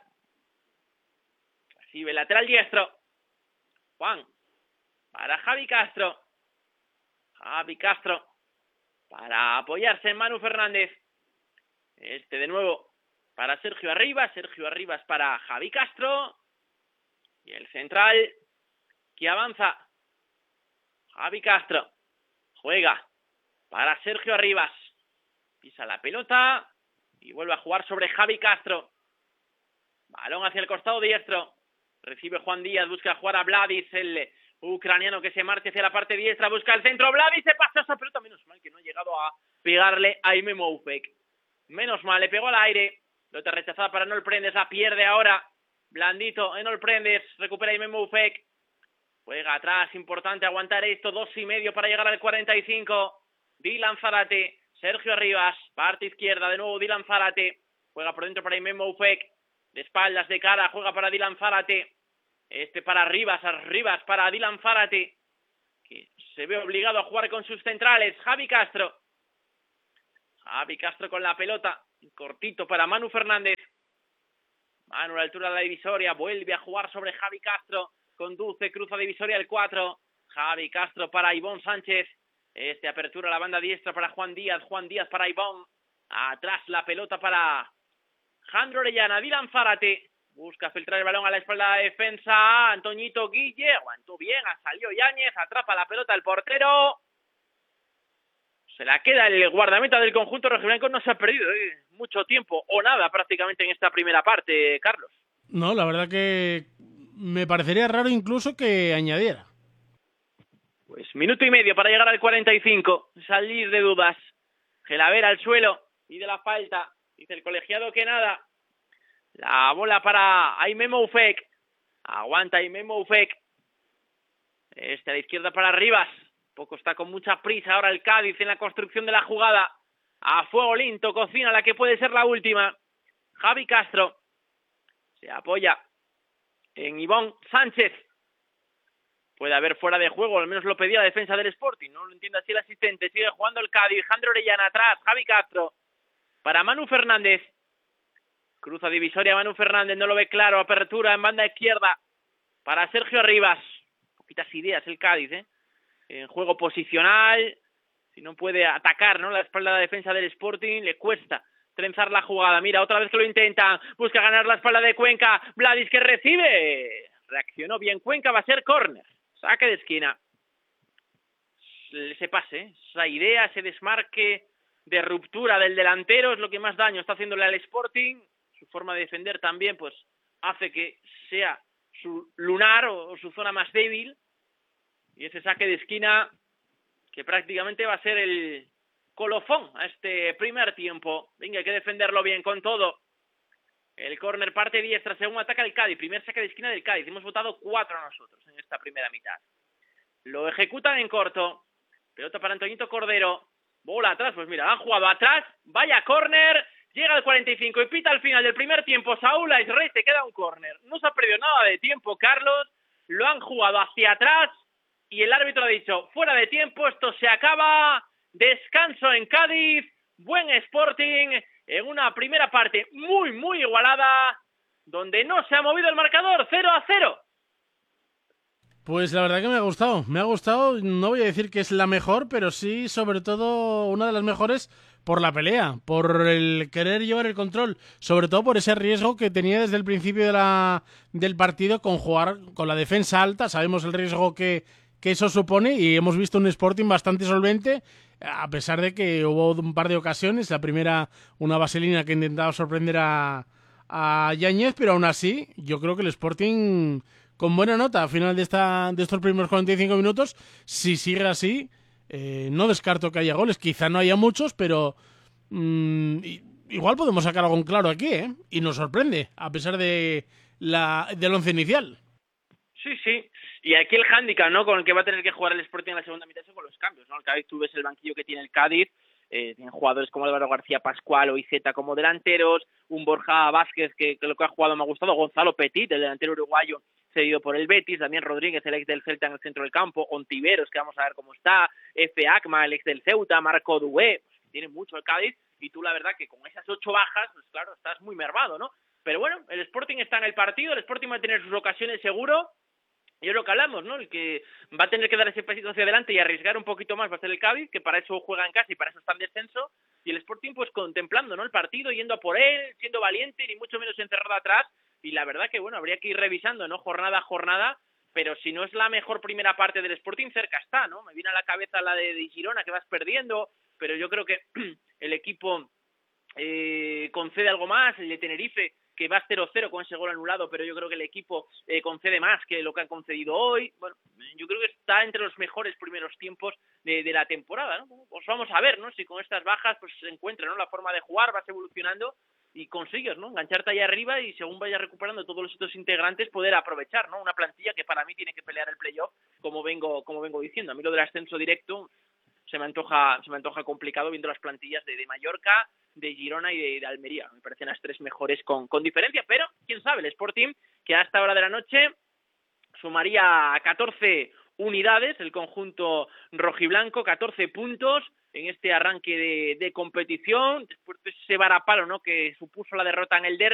recibe lateral diestro, Juan, para Javi Castro, Javi Castro, para apoyarse en Manu Fernández. Este de nuevo para Sergio Arribas. Sergio Arribas para Javi Castro. Y el central que avanza. Javi Castro. Juega para Sergio Arribas. Pisa la pelota. Y vuelve a jugar sobre Javi Castro. Balón hacia el costado diestro. Recibe Juan Díaz. Busca jugar a Vladis. El ucraniano que se marcha hacia la parte diestra, busca el centro, Vladis se pasa esa pelota, menos mal que no ha llegado a pegarle a Ime Moufek, menos mal, le pegó al aire, Pelota rechazada para Enol Prendes, la pierde ahora. Blandito, Enol Prendes, recupera Imemo Ufek. Juega atrás, importante aguantar esto, dos y medio para llegar al cuarenta y cinco. Dylan Zárate, Sergio Arribas, parte izquierda, de nuevo Dylan Zárate. Juega por dentro para Imemo Ufek. De espaldas, de cara, juega para Dylan Zárate. Este para Arribas, Arribas para Dylan Zárate, que se ve obligado a jugar con sus centrales. Javi Castro. Javi Castro con la pelota. Cortito para Manu Fernández. Manu a la altura de la divisoria. Vuelve a jugar sobre Javi Castro. Conduce, cruza divisoria el cuatro. Javi Castro para Ivón Sánchez. Este apertura a la banda diestra para Juan Díaz. Juan Díaz para Ivón. Atrás la pelota para Jandro Orellana. Dylan Zárate. Busca filtrar el balón a la espalda de la defensa. Antoñito Guille. Aguantó bien. Salió Yáñez. Atrapa la pelota el portero. Se la queda el guardameta del conjunto rojiblanco. No se ha perdido ¿eh? mucho tiempo o nada prácticamente en esta primera parte, Carlos. No, la verdad que me parecería raro incluso que añadiera. Pues minuto y medio para llegar al cuarenta y cinco. Salir de dudas. Gelavera al suelo y de la falta. Dice el colegiado que nada. La bola para Imemo Ufek. Aguanta Imemo Ufek. Este a la izquierda para Rivas. Poco está con mucha prisa ahora el Cádiz en la construcción de la jugada. A fuego lento cocina la que puede ser la última. Javi Castro. Se apoya en Ivón Sánchez. Puede haber fuera de juego, al menos lo pedía la defensa del Sporting. No lo entiende así el asistente. Sigue jugando el Cádiz. Jandro Orellana atrás. Javi Castro. Para Manu Fernández. Cruza divisoria Manu Fernández. No lo ve claro. Apertura en banda izquierda. Para Sergio Arribas. Poquitas ideas el Cádiz, ¿eh? En juego posicional. Si no puede atacar, ¿no? La espalda de la defensa del Sporting. Le cuesta trenzar la jugada. Mira, otra vez que lo intenta. Busca ganar la espalda de Cuenca. Vladis que recibe. Reaccionó bien Cuenca. Va a ser córner. Saque de esquina. Ese pase, esa idea, ese desmarque de ruptura del delantero es lo que más daño está haciéndole al Sporting. Su forma de defender también pues hace que sea su lunar o, o su zona más débil. Y ese saque de esquina que prácticamente va a ser el colofón a este primer tiempo. Venga, hay que defenderlo bien con todo. El córner parte diestra, según ataca el Cádiz. Primer saque de esquina del Cádiz. Hemos votado cuatro nosotros en esta primera mitad. Lo ejecutan en corto. Pelota para Antoñito Cordero. Bola atrás, pues mira, han jugado atrás. Vaya córner. Llega al cuarenta y cinco y pita al final del primer tiempo. Saúl Aizrey, te queda un córner. No se ha perdido nada de tiempo, Carlos. Lo han jugado hacia atrás. Y el árbitro ha dicho, fuera de tiempo, esto se acaba. Descanso en Cádiz. Buen Sporting. En una primera parte muy, muy igualada, donde no se ha movido el marcador, cero a cero. Pues la verdad que me ha gustado, me ha gustado, no voy a decir que es la mejor, pero sí, sobre todo, una de las mejores por la pelea, por el querer llevar el control, sobre todo por ese riesgo que tenía desde el principio de la, del partido con jugar con la defensa alta. Sabemos el riesgo que, que eso supone y hemos visto un Sporting bastante solvente, a pesar de que hubo un par de ocasiones, la primera una vaselina que intentaba sorprender a, a Yáñez, pero aún así yo creo que el Sporting con buena nota al final de, esta, de estos primeros cuarenta y cinco minutos, si sigue así, eh, no descarto que haya goles, quizá no haya muchos, pero mmm, igual podemos sacar algo en claro aquí, ¿eh? Y nos sorprende, a pesar de la, del once inicial. Sí, sí. Y aquí el hándicap, ¿no?, con el que va a tener que jugar el Sporting en la segunda mitad son con los cambios, ¿no? El Cádiz, tú ves el banquillo que tiene el Cádiz, eh, tienen jugadores como Álvaro García Pascual o Iceta como delanteros, un Borja Vázquez que, que lo que ha jugado me ha gustado, Gonzalo Petit, el delantero uruguayo cedido por el Betis, Damián Rodríguez, el ex del Celta en el centro del campo, Ontiveros, que vamos a ver cómo está, F. Akma, el ex del Ceuta, Marco Dué, pues, tiene mucho el Cádiz, y tú la verdad que con esas ocho bajas, pues claro, estás muy mermado, ¿no? Pero bueno, el Sporting está en el partido, el Sporting va a tener sus ocasiones seguro. Y es lo que hablamos, ¿no? El que va a tener que dar ese pasito hacia adelante y arriesgar un poquito más va a ser el Cádiz, que para eso juega en casa y para eso está en descenso. Y el Sporting, pues contemplando, ¿no?, el partido, yendo a por él, siendo valiente, ni mucho menos encerrado atrás. Y la verdad que, bueno, habría que ir revisando, ¿no?, jornada a jornada. Pero si no es la mejor primera parte del Sporting, cerca está, ¿no? Me viene a la cabeza la de, de Girona, que vas perdiendo. Pero yo creo que el equipo eh, concede algo más. El de Tenerife, que va cero cero con ese gol anulado, pero yo creo que el equipo eh, concede más que lo que han concedido hoy. Bueno, yo creo que está entre los mejores primeros tiempos de, de la temporada, ¿no? Pues vamos a ver, ¿no?, si con estas bajas pues se encuentra, ¿no?, la forma de jugar, vas evolucionando y consigues, ¿no?, engancharte allá arriba y según vayas recuperando todos los otros integrantes poder aprovechar, ¿no?, una plantilla que para mí tiene que pelear el playoff, como vengo como vengo diciendo. A mí lo del ascenso directo se me antoja se me antoja complicado viendo las plantillas de, de Mallorca, de Girona y de, de Almería. Me parecen las tres mejores con, con diferencia, pero quién sabe, el Sporting, que a esta hora de la noche sumaría catorce unidades, el conjunto rojiblanco, catorce puntos en este arranque de, de competición, después de ese varapalo, ¿no?, que supuso la derrota en el derbi.